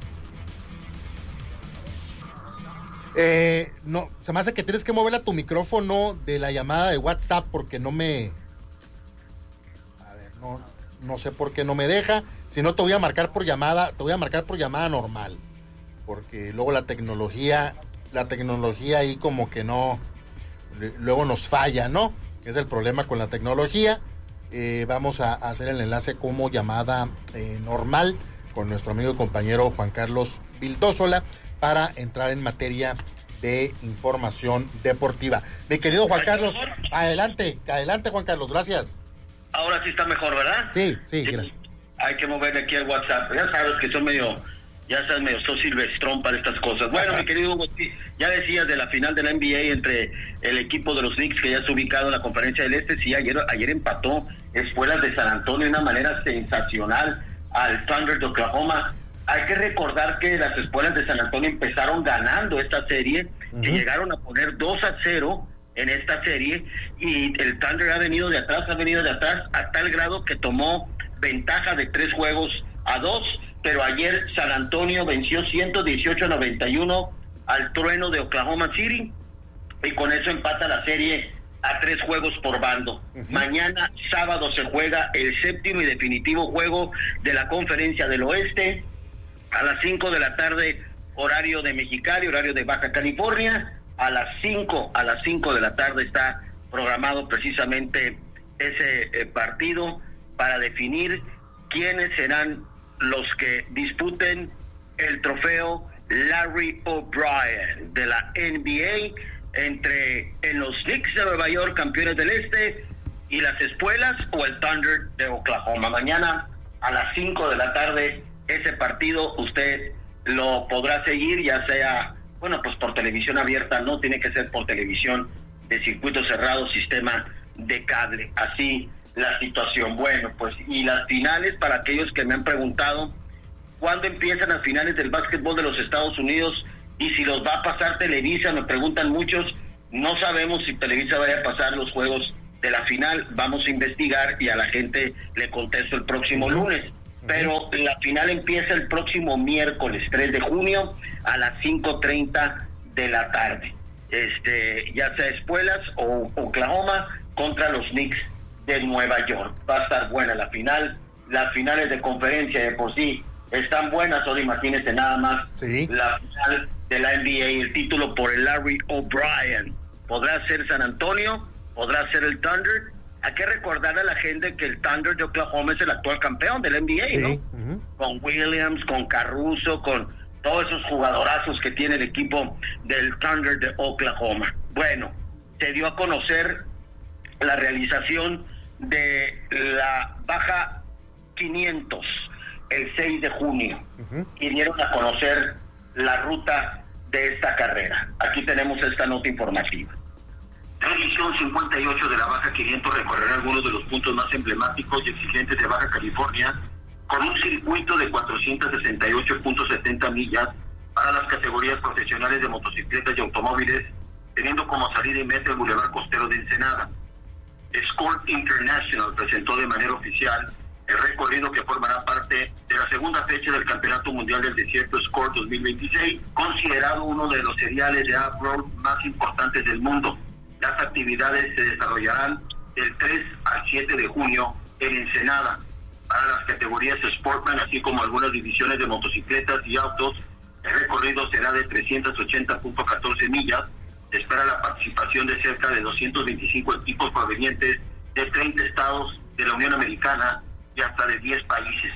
eh, no, se me hace que tienes que mover a tu micrófono de la llamada de WhatsApp porque no me a ver, no, no sé por qué no me deja. Si no, te voy a marcar por llamada, te voy a marcar por llamada normal, porque luego la tecnología la tecnología ahí como que no, luego nos falla, ¿no? Es el problema con la tecnología. Eh, vamos a, a hacer el enlace como llamada eh, normal con nuestro amigo y compañero Juan Carlos Vildósola para entrar en materia de información deportiva. Mi querido Juan Carlos, adelante, adelante Juan Carlos, gracias. Ahora sí está mejor, ¿verdad? Sí, sí, sí. Gracias. Hay que moverle aquí al WhatsApp. Ya sabes que son medio, ya sabes, medio sos silvestrón para estas cosas. Bueno, mi querido Hugo, ya decías de la final de la N B A entre el equipo de los Knicks, que ya está ubicado en la Conferencia del Este. Sí, ayer, ayer empató Espuelas de San Antonio de una manera sensacional al Thunder de Oklahoma. Hay que recordar que las Espuelas de San Antonio empezaron ganando esta serie, uh-huh. que llegaron a poner dos a cero en esta serie, y el Thunder ha venido de atrás, ha venido de atrás a tal grado que tomó ventaja de tres juegos a dos, pero ayer San Antonio venció ciento dieciocho a noventa y uno al Trueno de Oklahoma City, y con eso empata la serie a tres juegos por bando. Uh-huh. Mañana, sábado, se juega el séptimo y definitivo juego de la Conferencia del Oeste, a las cinco de la tarde, horario de Mexicali, horario de Baja California. A las cinco, a las cinco de la tarde está programado precisamente ese eh, partido para definir quiénes serán los que disputen el trofeo Larry O'Brien de la N B A entre en los Knicks de Nueva York, campeones del Este, y las Espuelas o el Thunder de Oklahoma. Mañana a las cinco de la tarde ese partido usted lo podrá seguir, ya sea, bueno, pues por televisión abierta, no tiene que ser por televisión de circuito cerrado, sistema de cable, así la situación. Bueno, pues y las finales, para aquellos que me han preguntado cuándo empiezan las finales del básquetbol de los Estados Unidos y si los va a pasar Televisa, me preguntan muchos, no sabemos si Televisa vaya a pasar los juegos de la final, vamos a investigar y a la gente le contesto el próximo lunes, pero la final empieza el próximo miércoles tres de junio a las cinco treinta de la tarde, este ya sea Espuelas o Oklahoma contra los Knicks de Nueva York. Va a estar buena la final, las finales de conferencia de por sí están buenas, solo imagínense nada más sí. La final de la N B A, el título por el Larry O'Brien, podrá ser San Antonio, podrá ser el Thunder. Hay que recordar a la gente que el Thunder de Oklahoma es el actual campeón del N B A, sí. ¿no? Uh-huh. Con Williams, con Caruso, con todos esos jugadorazos que tiene el equipo del Thunder de Oklahoma. Bueno, se dio a conocer la realización de la baja quinientos el seis de junio, uh-huh. y dieron a conocer la ruta de esta carrera. Aquí tenemos esta nota informativa. La edición cincuenta y ocho de la Baja quinientos recorrerá algunos de los puntos más emblemáticos y exigentes de Baja California, con un circuito de cuatrocientos sesenta y ocho punto setenta millas para las categorías profesionales de motocicletas y automóviles, teniendo como salida y meta el Boulevard Costero de Ensenada. Escort International presentó de manera oficial el recorrido que formará parte de la segunda fecha del Campeonato Mundial del Desierto Escort dos mil veintiséis, considerado uno de los seriales de off-road más importantes del mundo. Las actividades se desarrollarán del tres al siete de junio en Ensenada. Para las categorías Sportman, así como algunas divisiones de motocicletas y autos, el recorrido será de trescientos ochenta punto catorce millas. Se espera la participación de cerca de doscientos veinticinco equipos provenientes de treinta estados de la Unión Americana y hasta de diez países.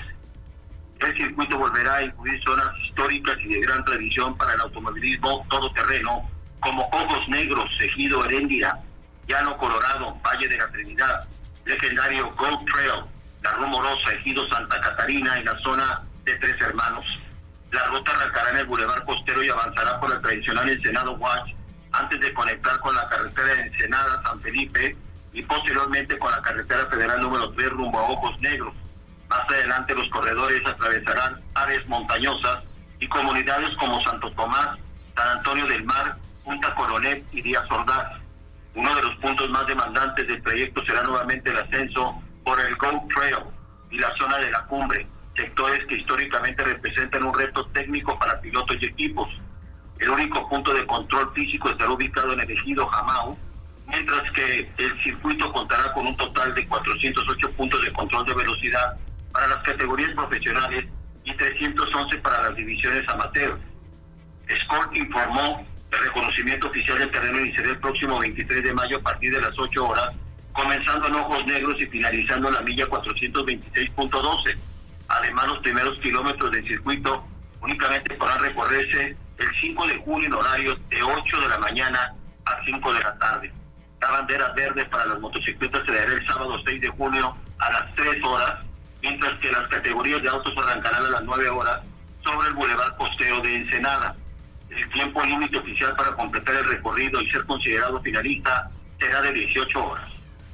El circuito volverá a incluir zonas históricas y de gran tradición para el automovilismo todoterreno, como Ojos Negros, Ejido Heréndira, Llano Colorado, Valle de la Trinidad, legendario Gold Trail, La Rumorosa, Ejido Santa Catarina y la zona de Tres Hermanos. La ruta arrancará en el Boulevard Costero y avanzará por el tradicional Ensenado Watch antes de conectar con la carretera de Ensenada San Felipe y posteriormente con la carretera federal número tres rumbo a Ojos Negros. Más adelante los corredores atravesarán áreas montañosas y comunidades como Santo Tomás, San Antonio del Mar, Punta Coronet y Díaz Ordaz. Uno de los puntos más demandantes del trayecto será nuevamente el ascenso por el Gold Trail y la zona de la cumbre, sectores que históricamente representan un reto técnico para pilotos y equipos. El único punto de control físico estará ubicado en el ejido Jamao, mientras que el circuito contará con un total de cuatrocientos ocho puntos de control de velocidad para las categorías profesionales y trescientos once para las divisiones amateur. Escort informó que el reconocimiento oficial del terreno iniciará el próximo veintitrés de mayo a partir de las ocho horas, comenzando en Ojos Negros y finalizando en la milla cuatrocientos veintiséis punto doce. Además, los primeros kilómetros del circuito únicamente podrán recorrerse el cinco de junio en horario de ocho de la mañana a cinco de la tarde. La bandera verde para las motocicletas se dará el sábado seis de junio a las tres horas, mientras que las categorías de autos arrancarán a las nueve horas sobre el Boulevard Costero de Ensenada. El tiempo límite oficial para completar el recorrido y ser considerado finalista será de dieciocho horas.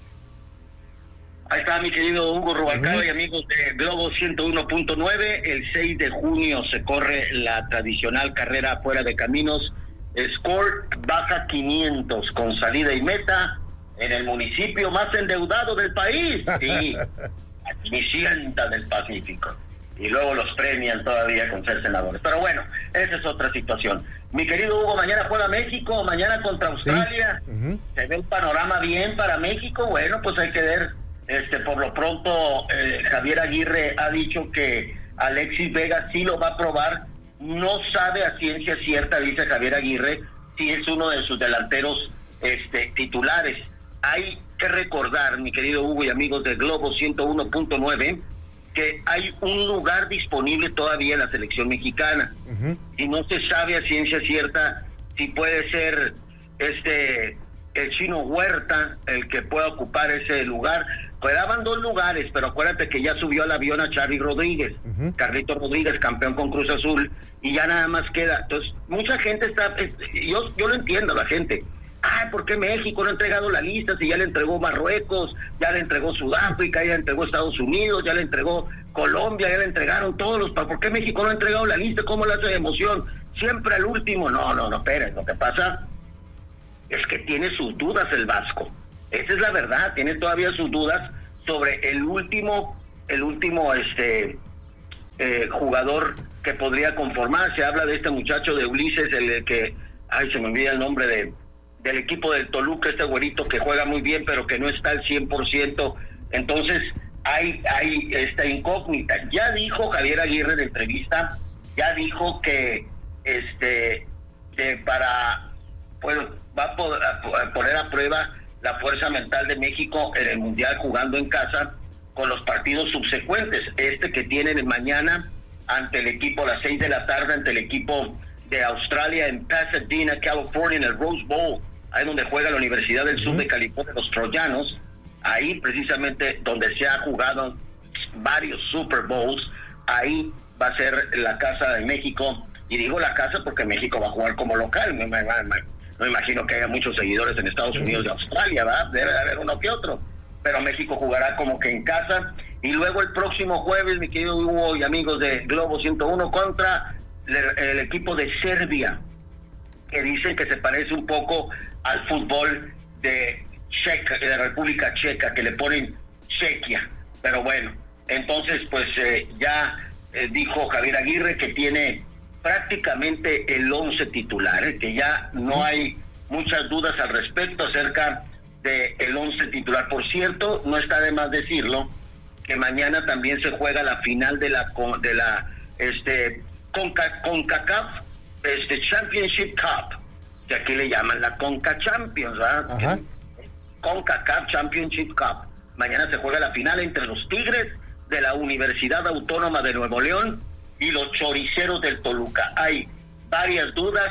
Ahí está mi querido Hugo Rubalcaba uh-huh. y amigos de Globo ciento uno punto nueve. El seis de junio se corre la tradicional carrera fuera de caminos Escort Baja quinientos con salida y meta en el municipio más endeudado del país, sí, Cenicienta del Pacífico. Y luego los premian todavía con ser senadores. Pero bueno, esa es otra situación. Mi querido Hugo, mañana juega México, mañana contra Australia. Sí. Uh-huh. Se ve el panorama bien para México. Bueno, pues hay que ver. Este, por lo pronto, eh, Javier Aguirre ha dicho que Alexis Vega sí lo va a probar. No sabe a ciencia cierta, dice Javier Aguirre, si es uno de sus delanteros este, titulares. Hay que recordar, mi querido Hugo y amigos de Globo ciento uno punto nueve, que hay un lugar disponible todavía en la selección mexicana. Uh-huh. Y no se sabe a ciencia cierta si puede ser este el Chino Huerta el que pueda ocupar ese lugar. Quedaban dos lugares, pero acuérdate que ya subió al avión a Charly Rodríguez, uh-huh. Carlito Rodríguez, campeón con Cruz Azul, y ya nada más queda. Entonces, mucha gente está, yo, yo lo entiendo, la gente. Ay, ¿por qué México no ha entregado la lista si ya le entregó Marruecos, ya le entregó Sudáfrica, ya le entregó Estados Unidos, ya le entregó Colombia, ya le entregaron todos los... ¿Por qué México no ha entregado la lista? ¿Cómo le hace de emoción? Siempre al último. No, no, no, esperen, lo que pasa es que tiene sus dudas el Vasco. Esa es la verdad, tiene todavía sus dudas sobre el último, el último este eh, jugador que podría conformar. Se habla de este muchacho de Ulises, el que, ay, se me olvida el nombre de del equipo del Toluca, este güerito que juega muy bien, pero que no está al cien por ciento. Entonces, hay, hay esta incógnita. Ya dijo Javier Aguirre en entrevista, ya dijo que este que para bueno, va a, poder, a poner a prueba la fuerza mental de México en el Mundial jugando en casa con los partidos subsecuentes. Este que tienen mañana ante el equipo a las seis de la tarde, ante el equipo de Australia en Pasadena, California, en el Rose Bowl, ahí donde juega la Universidad del Sur de California, los Troyanos, ahí precisamente donde se ha jugado varios Super Bowls, ahí va a ser la casa de México, y digo la casa porque México va a jugar como local. Me, me, me, no imagino que haya muchos seguidores en Estados Unidos y Australia, ¿verdad? Debe de haber uno que otro, pero México jugará como que en casa, y luego el próximo jueves, mi querido Hugo y amigos de Globo ciento uno, contra el, el equipo de Serbia, que dicen que se parece un poco al fútbol de Checa, de la República Checa, que le ponen Chequia, pero bueno, entonces pues eh, ya eh, dijo Javier Aguirre que tiene prácticamente el once titular, eh, que ya no hay muchas dudas al respecto acerca de el once titular. Por cierto, no está de más decirlo que mañana también se juega la final de la de la este Conca, CONCACAF este Championship Cup, que aquí le llaman la Conca Champions, ¿verdad? CONCACAF Championship Cup. Mañana se juega la final entre los Tigres de la Universidad Autónoma de Nuevo León y los Choriceros del Toluca. Hay varias dudas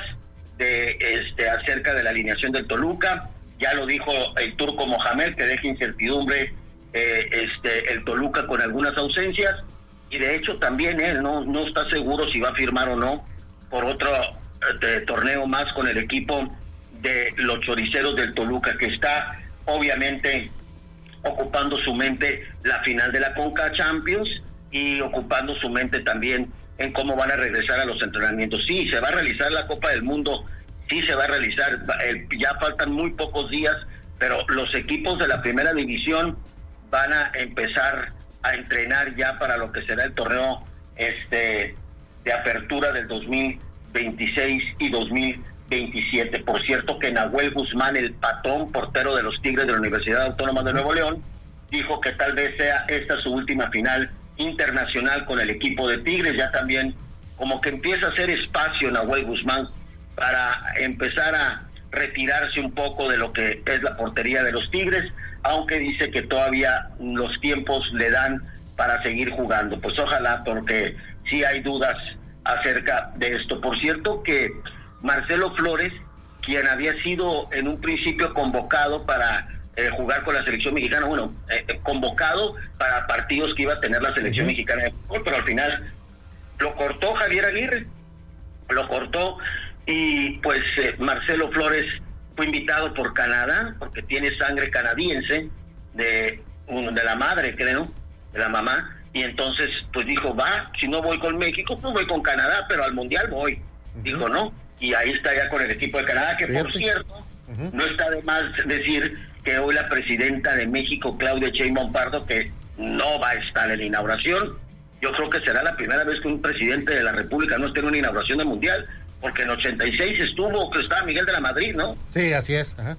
de este acerca de la alineación del Toluca. Ya lo dijo el Turco Mohamed, que deja incertidumbre eh, este el Toluca con algunas ausencias, y de hecho también él no, no está seguro si va a firmar o no por otro eh, torneo más con el equipo de los Choriceros del Toluca, que está obviamente ocupando su mente la final de la Conca Champions y ocupando su mente también en cómo van a regresar a los entrenamientos. Sí, se va a realizar la Copa del Mundo, sí se va a realizar, ya faltan muy pocos días, pero los equipos de la primera división van a empezar a entrenar ya para lo que será el torneo este de apertura del dos mil veintiséis y dos mil veintisiete. Por cierto que Nahuel Guzmán, el patón portero de los Tigres de la Universidad Autónoma de Nuevo León, dijo que tal vez sea esta su última final internacional con el equipo de Tigres. Ya también como que empieza a hacer espacio Nahuel Guzmán para empezar a retirarse un poco de lo que es la portería de los Tigres, aunque dice que todavía los tiempos le dan para seguir jugando. Pues ojalá, porque sí hay dudas acerca de esto. Por cierto que Marcelo Flores, quien había sido en un principio convocado para eh, jugar con la selección mexicana, bueno, eh, convocado para partidos que iba a tener la selección uh-huh. mexicana de fútbol, pero al final lo cortó Javier Aguirre, lo cortó, y pues eh, Marcelo Flores fue invitado por Canadá, porque tiene sangre canadiense, de, de la madre, creo, de la mamá, y entonces pues dijo, va, si no voy con México, pues voy con Canadá, pero al Mundial voy. Uh-huh. Dijo, no, y ahí está ya con el equipo de Canadá, que por cierto, uh-huh. no está de más decir que hoy la presidenta de México, Claudia Sheinbaum Pardo, que no va a estar en la inauguración. Yo creo que será la primera vez que un presidente de la República no esté en una inauguración de Mundial, porque en ochenta y seis estuvo, que estaba Miguel de la Madrid, ¿no? Sí, así es. Ajá.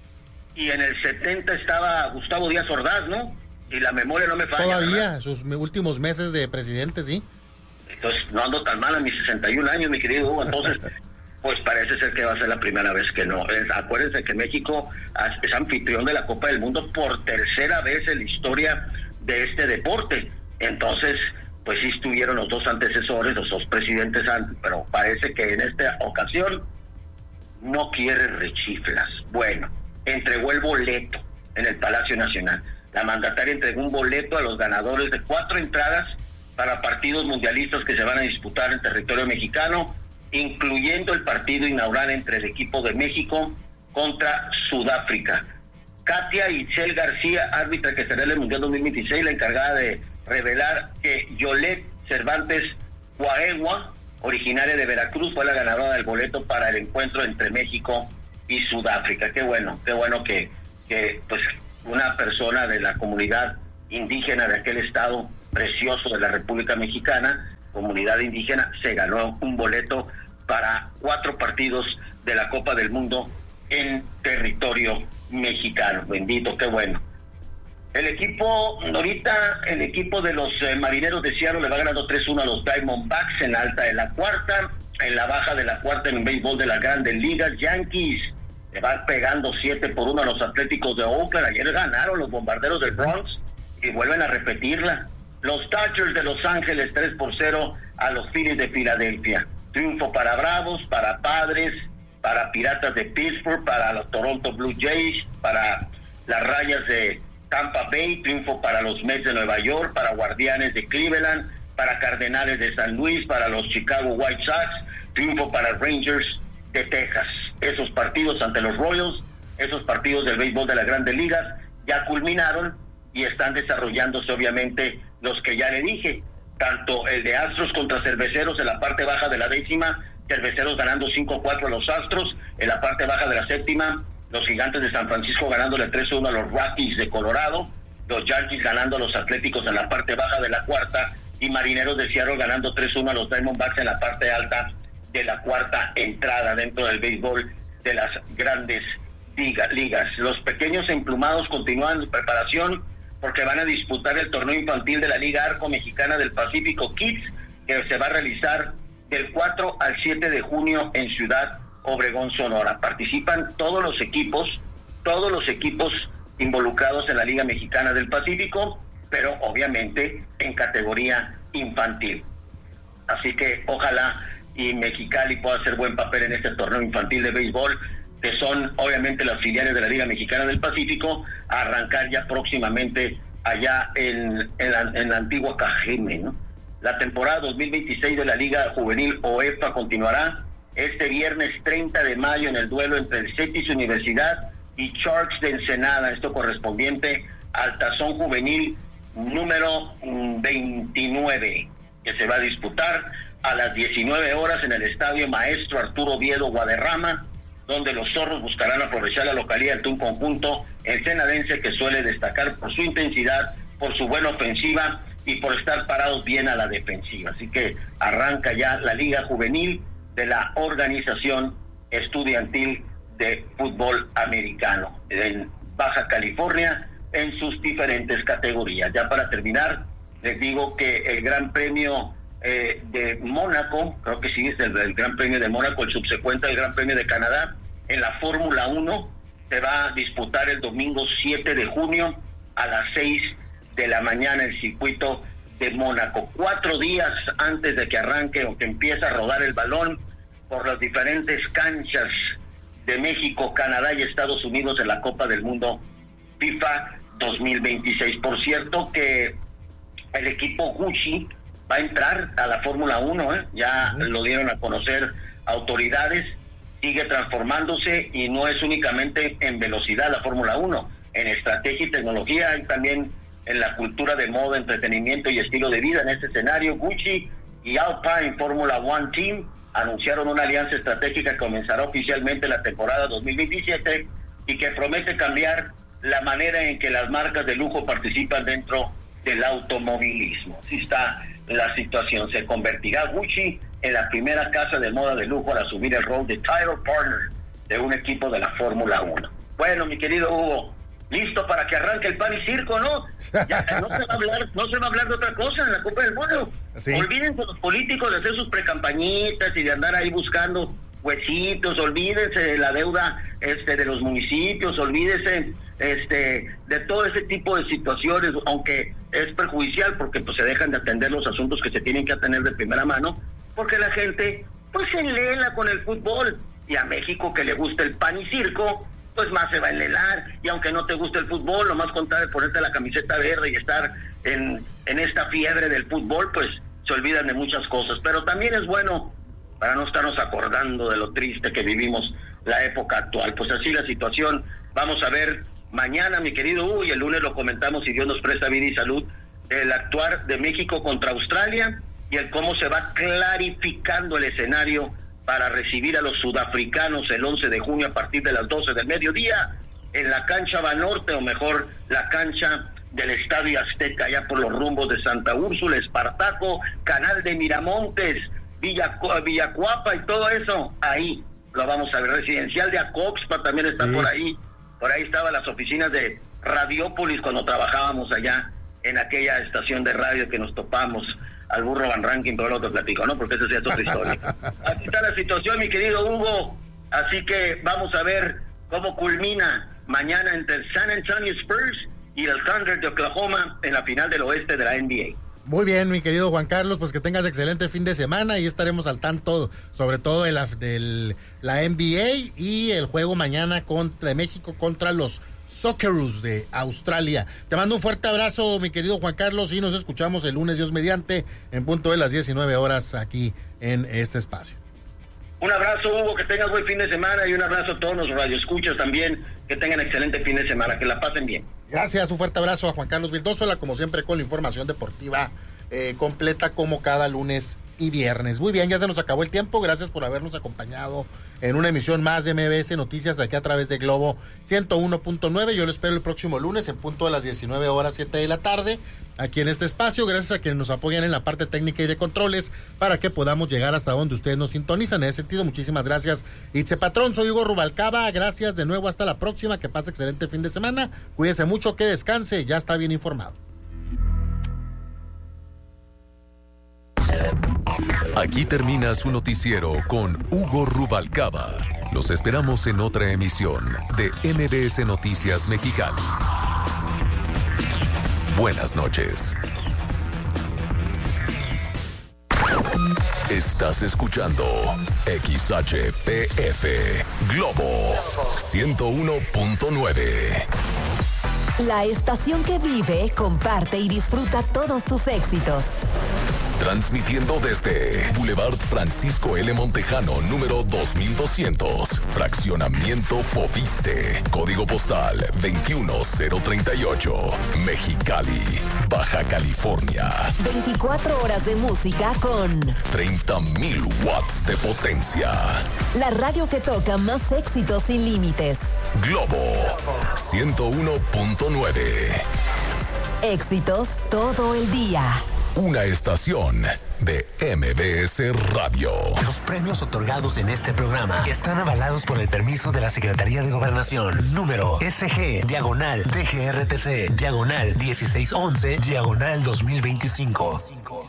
Y en el setenta estaba Gustavo Díaz Ordaz, ¿no? Y la memoria no me falla. Todavía, ¿verdad? Sus últimos meses de presidente, sí. Entonces, no ando tan mal a mis sesenta y un años, mi querido Hugo. Entonces, pues parece ser que va a ser la primera vez que no. Es, acuérdense que México es anfitrión de la Copa del Mundo por tercera vez en la historia de este deporte. Entonces, pues sí estuvieron los dos antecesores, los dos presidentes antes, pero parece que en esta ocasión no quiere rechiflas. Bueno, entregó el boleto en el Palacio Nacional. La mandataria entregó un boleto a los ganadores de cuatro entradas para partidos mundialistas que se van a disputar en territorio mexicano, incluyendo el partido inaugural entre el equipo de México contra Sudáfrica. Katia Itzel García, árbitra que será en el Mundial dos mil veintiséis, la encargada de revelar que Yolette Cervantes Cuaegua, originaria de Veracruz, fue la ganadora del boleto para el encuentro entre México y Sudáfrica. Qué bueno, qué bueno que, que pues una persona de la comunidad indígena de aquel estado precioso de la República Mexicana, comunidad indígena, se ganó un boleto para cuatro partidos de la Copa del Mundo en territorio mexicano. Bendito, qué bueno. El equipo, ahorita, el equipo de los eh, Marineros de Seattle le va ganando tres uno a los Diamondbacks en la alta de la cuarta, en la baja de la cuarta en el béisbol de las Grandes Ligas. Yankees le van pegando siete por uno a los Atléticos de Oakland. Ayer ganaron los Bombarderos del Bronx y vuelven a repetirla. Los Dodgers de Los Ángeles tres por cero a los Phillies de Filadelfia. Triunfo para Bravos, para Padres, para Piratas de Pittsburgh, para los Toronto Blue Jays, para las Rayas de Tampa Bay, triunfo para los Mets de Nueva York, para Guardianes de Cleveland, para Cardenales de San Luis, para los Chicago White Sox, triunfo para Rangers de Texas. Esos partidos ante los Royals, esos partidos del béisbol de las Grandes Ligas ya culminaron y están desarrollándose obviamente los que ya le dije, tanto el de Astros contra Cerveceros en la parte baja de la décima, Cerveceros ganando cinco cuatro a los Astros, en la parte baja de la séptima, los Gigantes de San Francisco ganándole tres uno a los Rockies de Colorado, los Yankees ganando a los Atléticos en la parte baja de la cuarta y Marineros de Seattle ganando tres uno a los Diamondbacks en la parte alta de la cuarta entrada dentro del béisbol de las Grandes Ligas. Los pequeños emplumados continúan en preparación porque van a disputar el torneo infantil de la Liga Arco Mexicana del Pacífico Kids, que se va a realizar del cuatro al siete de junio en Ciudad Obregón, Sonora. Participan todos los equipos, todos los equipos involucrados en la Liga Mexicana del Pacífico, pero obviamente en categoría infantil. Así que ojalá y Mexicali pueda hacer buen papel en este torneo infantil de béisbol, que son obviamente las filiales de la Liga Mexicana del Pacífico, a arrancar ya próximamente allá en, en, la, en la antigua Cajeme, ¿no? La temporada dos mil veintiséis de la Liga Juvenil O E F A continuará este viernes treinta de mayo en el duelo entre el Cetis Universidad y Sharks de Ensenada, esto correspondiente al Tazón Juvenil número veintinueve, que se va a disputar a las diecinueve horas en el Estadio Maestro Arturo Oviedo Guadarrama, donde los zorros buscarán aprovechar la localidad de un conjunto ensenadense que suele destacar por su intensidad, por su buena ofensiva y por estar parados bien a la defensiva. Así que arranca ya la Liga Juvenil de la Organización Estudiantil de Fútbol Americano en Baja California en sus diferentes categorías. Ya para terminar, les digo que el Gran Premio eh, de Mónaco, creo que sí es el, el Gran Premio de Mónaco, el subsecuente al Gran Premio de Canadá, en la Fórmula uno, se va a disputar el domingo siete de junio a las seis de la mañana el circuito de Mónaco. Cuatro días antes de que arranque o que empiece a rodar el balón por las diferentes canchas de México, Canadá y Estados Unidos en la Copa del Mundo FIFA dos mil veintiséis. Por cierto que el equipo Gucci va a entrar a la Fórmula uno, ¿eh? Ya uh-huh. Lo dieron a conocer autoridades, sigue transformándose y no es únicamente en velocidad la Fórmula uno, en estrategia y tecnología, y también en la cultura de moda, entretenimiento y estilo de vida. En este escenario, Gucci y Alpine Fórmula One Team anunciaron una alianza estratégica que comenzará oficialmente la temporada dos mil veintisiete y que promete cambiar la manera en que las marcas de lujo participan dentro del automovilismo. Así está la situación. Se convertirá Gucci en la primera casa de moda de lujo al asumir el rol de title partner de un equipo de la Fórmula uno. Bueno, mi querido Hugo, listo para que arranque el pan y circo, ¿no? Ya no se va a hablar, no se va a hablar de otra cosa en la Copa del Mundo. Sí. Olvídense los políticos de hacer sus precampañitas y de andar ahí buscando huesitos, olvídese de la deuda este, de los municipios, olvídese este, de todo ese tipo de situaciones, aunque es perjudicial porque pues se dejan de atender los asuntos que se tienen que atender de primera mano, porque la gente pues se enlela con el fútbol, y a México que le gusta el pan y circo, pues más se va a enlelar, y aunque no te guste el fútbol, lo más con tal de ponerte la camiseta verde y estar en, en esta fiebre del fútbol, pues se olvidan de muchas cosas, pero también es bueno para no estarnos acordando de lo triste que vivimos la época actual. Pues así la situación. Vamos a ver mañana, mi querido Hugo, y el lunes lo comentamos, si Dios nos presta vida y salud, el actuar de México contra Australia y el cómo se va clarificando el escenario para recibir a los sudafricanos el once de junio a partir de las doce del mediodía en la cancha Banorte, o mejor, la cancha del Estadio Azteca, allá por los rumbos de Santa Úrsula, Espartaco, Canal de Miramontes, Villa, Villacuapa y todo eso. Ahí lo vamos a ver. Residencial de Acoxpa también está sí. por ahí. Por ahí estaban las oficinas de Radiópolis cuando trabajábamos allá en aquella estación de radio que nos topamos al burro Van Rankin, pero lo te platico, ¿no? Porque esa sí es otra historia. Así está la situación, mi querido Hugo. Así que vamos a ver cómo culmina mañana entre el San Antonio Spurs y el Thunder de Oklahoma en la final del oeste de la N B A. Muy bien, mi querido Juan Carlos, pues que tengas excelente fin de semana y estaremos al tanto, sobre todo de la, de la N B A y el juego mañana contra México contra los Socceroos de Australia. Te mando un fuerte abrazo, mi querido Juan Carlos, y nos escuchamos el lunes, Dios mediante, en punto de las diecinueve horas aquí en este espacio. Un abrazo, Hugo, que tengas buen fin de semana, y un abrazo a todos los radioescuchas también, que tengan excelente fin de semana, que la pasen bien. Gracias, un fuerte abrazo a Juan Carlos Vildosola, como siempre con la información deportiva eh, completa como cada lunes y viernes. Muy bien, ya se nos acabó el tiempo, gracias por habernos acompañado en una emisión más de M B S Noticias aquí a través de Globo ciento uno punto nueve. Yo lo espero el próximo lunes en punto de las diecinueve horas, siete de la tarde, aquí en este espacio, gracias a quienes nos apoyan en la parte técnica y de controles para que podamos llegar hasta donde ustedes nos sintonizan. En ese sentido, muchísimas gracias, Itze Patrón. Soy Hugo Rubalcaba, gracias de nuevo, hasta la próxima, que pase excelente fin de semana, cuídese mucho, que descanse, ya está bien informado. Aquí termina su noticiero con Hugo Rubalcaba. Los esperamos en otra emisión de M B S Noticias Mexicali. Buenas noches. Estás escuchando X H P F Globo ciento uno punto nueve. La estación que vive, comparte y disfruta todos tus éxitos. Transmitiendo desde Boulevard Francisco L. Montejano, número dos mil doscientos, Fraccionamiento Fobiste, Código Postal veintiuno cero treinta y ocho, Mexicali, Baja California. veinticuatro horas de música con treinta mil watts de potencia. La radio que toca más éxitos sin límites. Globo ciento uno punto nueve. Éxitos todo el día. Una estación de M B S Radio. Los premios otorgados en este programa están avalados por el permiso de la Secretaría de Gobernación. Número S G, diagonal, D G R T C, diagonal, dieciséis once, diagonal dos mil veinticinco.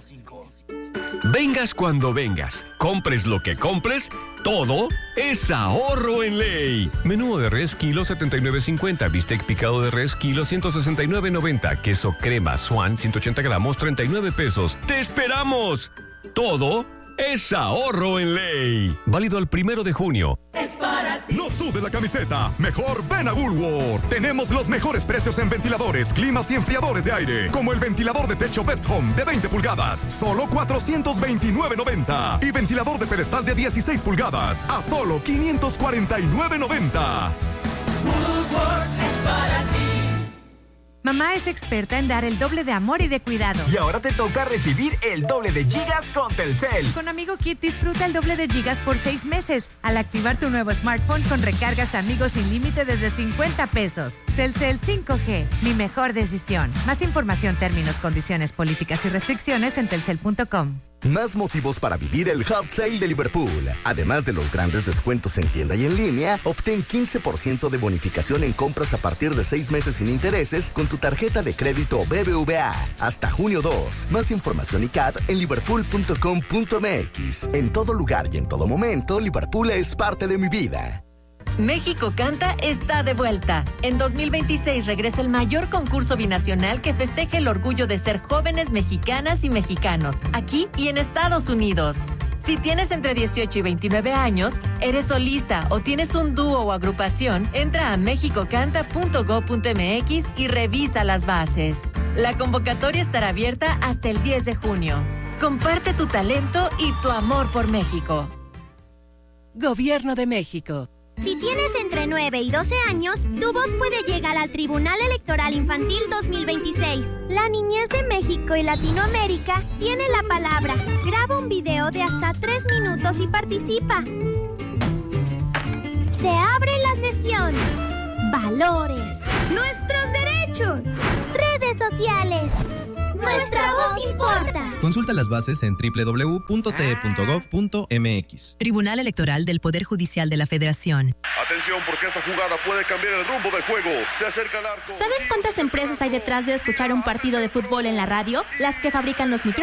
Vengas cuando vengas, compres lo que compres, todo es ahorro en ley. Menú de res kilo setenta y nueve cincuenta, bistec picado de res kilo ciento sesenta y nueve noventa, queso crema Swan ciento ochenta gramos treinta y nueve pesos. ¡Te esperamos! Todo es ahorro en ley. Válido al primero de junio. Es para ti. No sude la camiseta. Mejor ven a Woolworth. Tenemos los mejores precios en ventiladores, climas y enfriadores de aire. Como el ventilador de techo Best Home de veinte pulgadas, solo cuatrocientos veintinueve noventa. Y ventilador de pedestal de dieciséis pulgadas, a solo quinientos cuarenta y nueve noventa. Woolworth es para ti. Mamá es experta en dar el doble de amor y de cuidado. Y ahora te toca recibir el doble de gigas con Telcel. Con Amigo Kit disfruta el doble de gigas por seis meses al activar tu nuevo smartphone con recargas Amigos sin límite desde cincuenta pesos. Telcel cinco G, mi mejor decisión. Más información, términos, condiciones, políticas y restricciones en telcel punto com. Más motivos para vivir el Hot Sale de Liverpool. Además de los grandes descuentos en tienda y en línea, obtén quince por ciento de bonificación en compras a partir de seis meses sin intereses con tu tarjeta de crédito B B V A. Hasta junio dos. Más información y C A D en liverpool punto com punto m x. En todo lugar y en todo momento, Liverpool es parte de mi vida. México Canta está de vuelta. En dos mil veintiséis regresa el mayor concurso binacional que festeja el orgullo de ser jóvenes mexicanas y mexicanos, aquí y en Estados Unidos. Si tienes entre dieciocho y veintinueve años, eres solista o tienes un dúo o agrupación, entra a mexico canta punto gob punto m x y revisa las bases. La convocatoria estará abierta hasta el diez de junio. Comparte tu talento y tu amor por México. Gobierno de México. Si tienes entre nueve y doce años, tu voz puede llegar al Tribunal Electoral Infantil dos mil veintiséis. La niñez de México y Latinoamérica tiene la palabra. Graba un video de hasta tres minutos y participa. Se abre la sesión. Valores. Nuestros derechos. Redes sociales. Nuestra voz importa. Consulta las bases en doble u doble u doble u punto t e punto gob punto m x. Tribunal Electoral del Poder Judicial de la Federación. Atención, porque esta jugada puede cambiar el rumbo del juego. Se acerca el arco. ¿Sabes cuántas empresas hay detrás de escuchar un partido de fútbol en la radio? Las que fabrican los micrófonos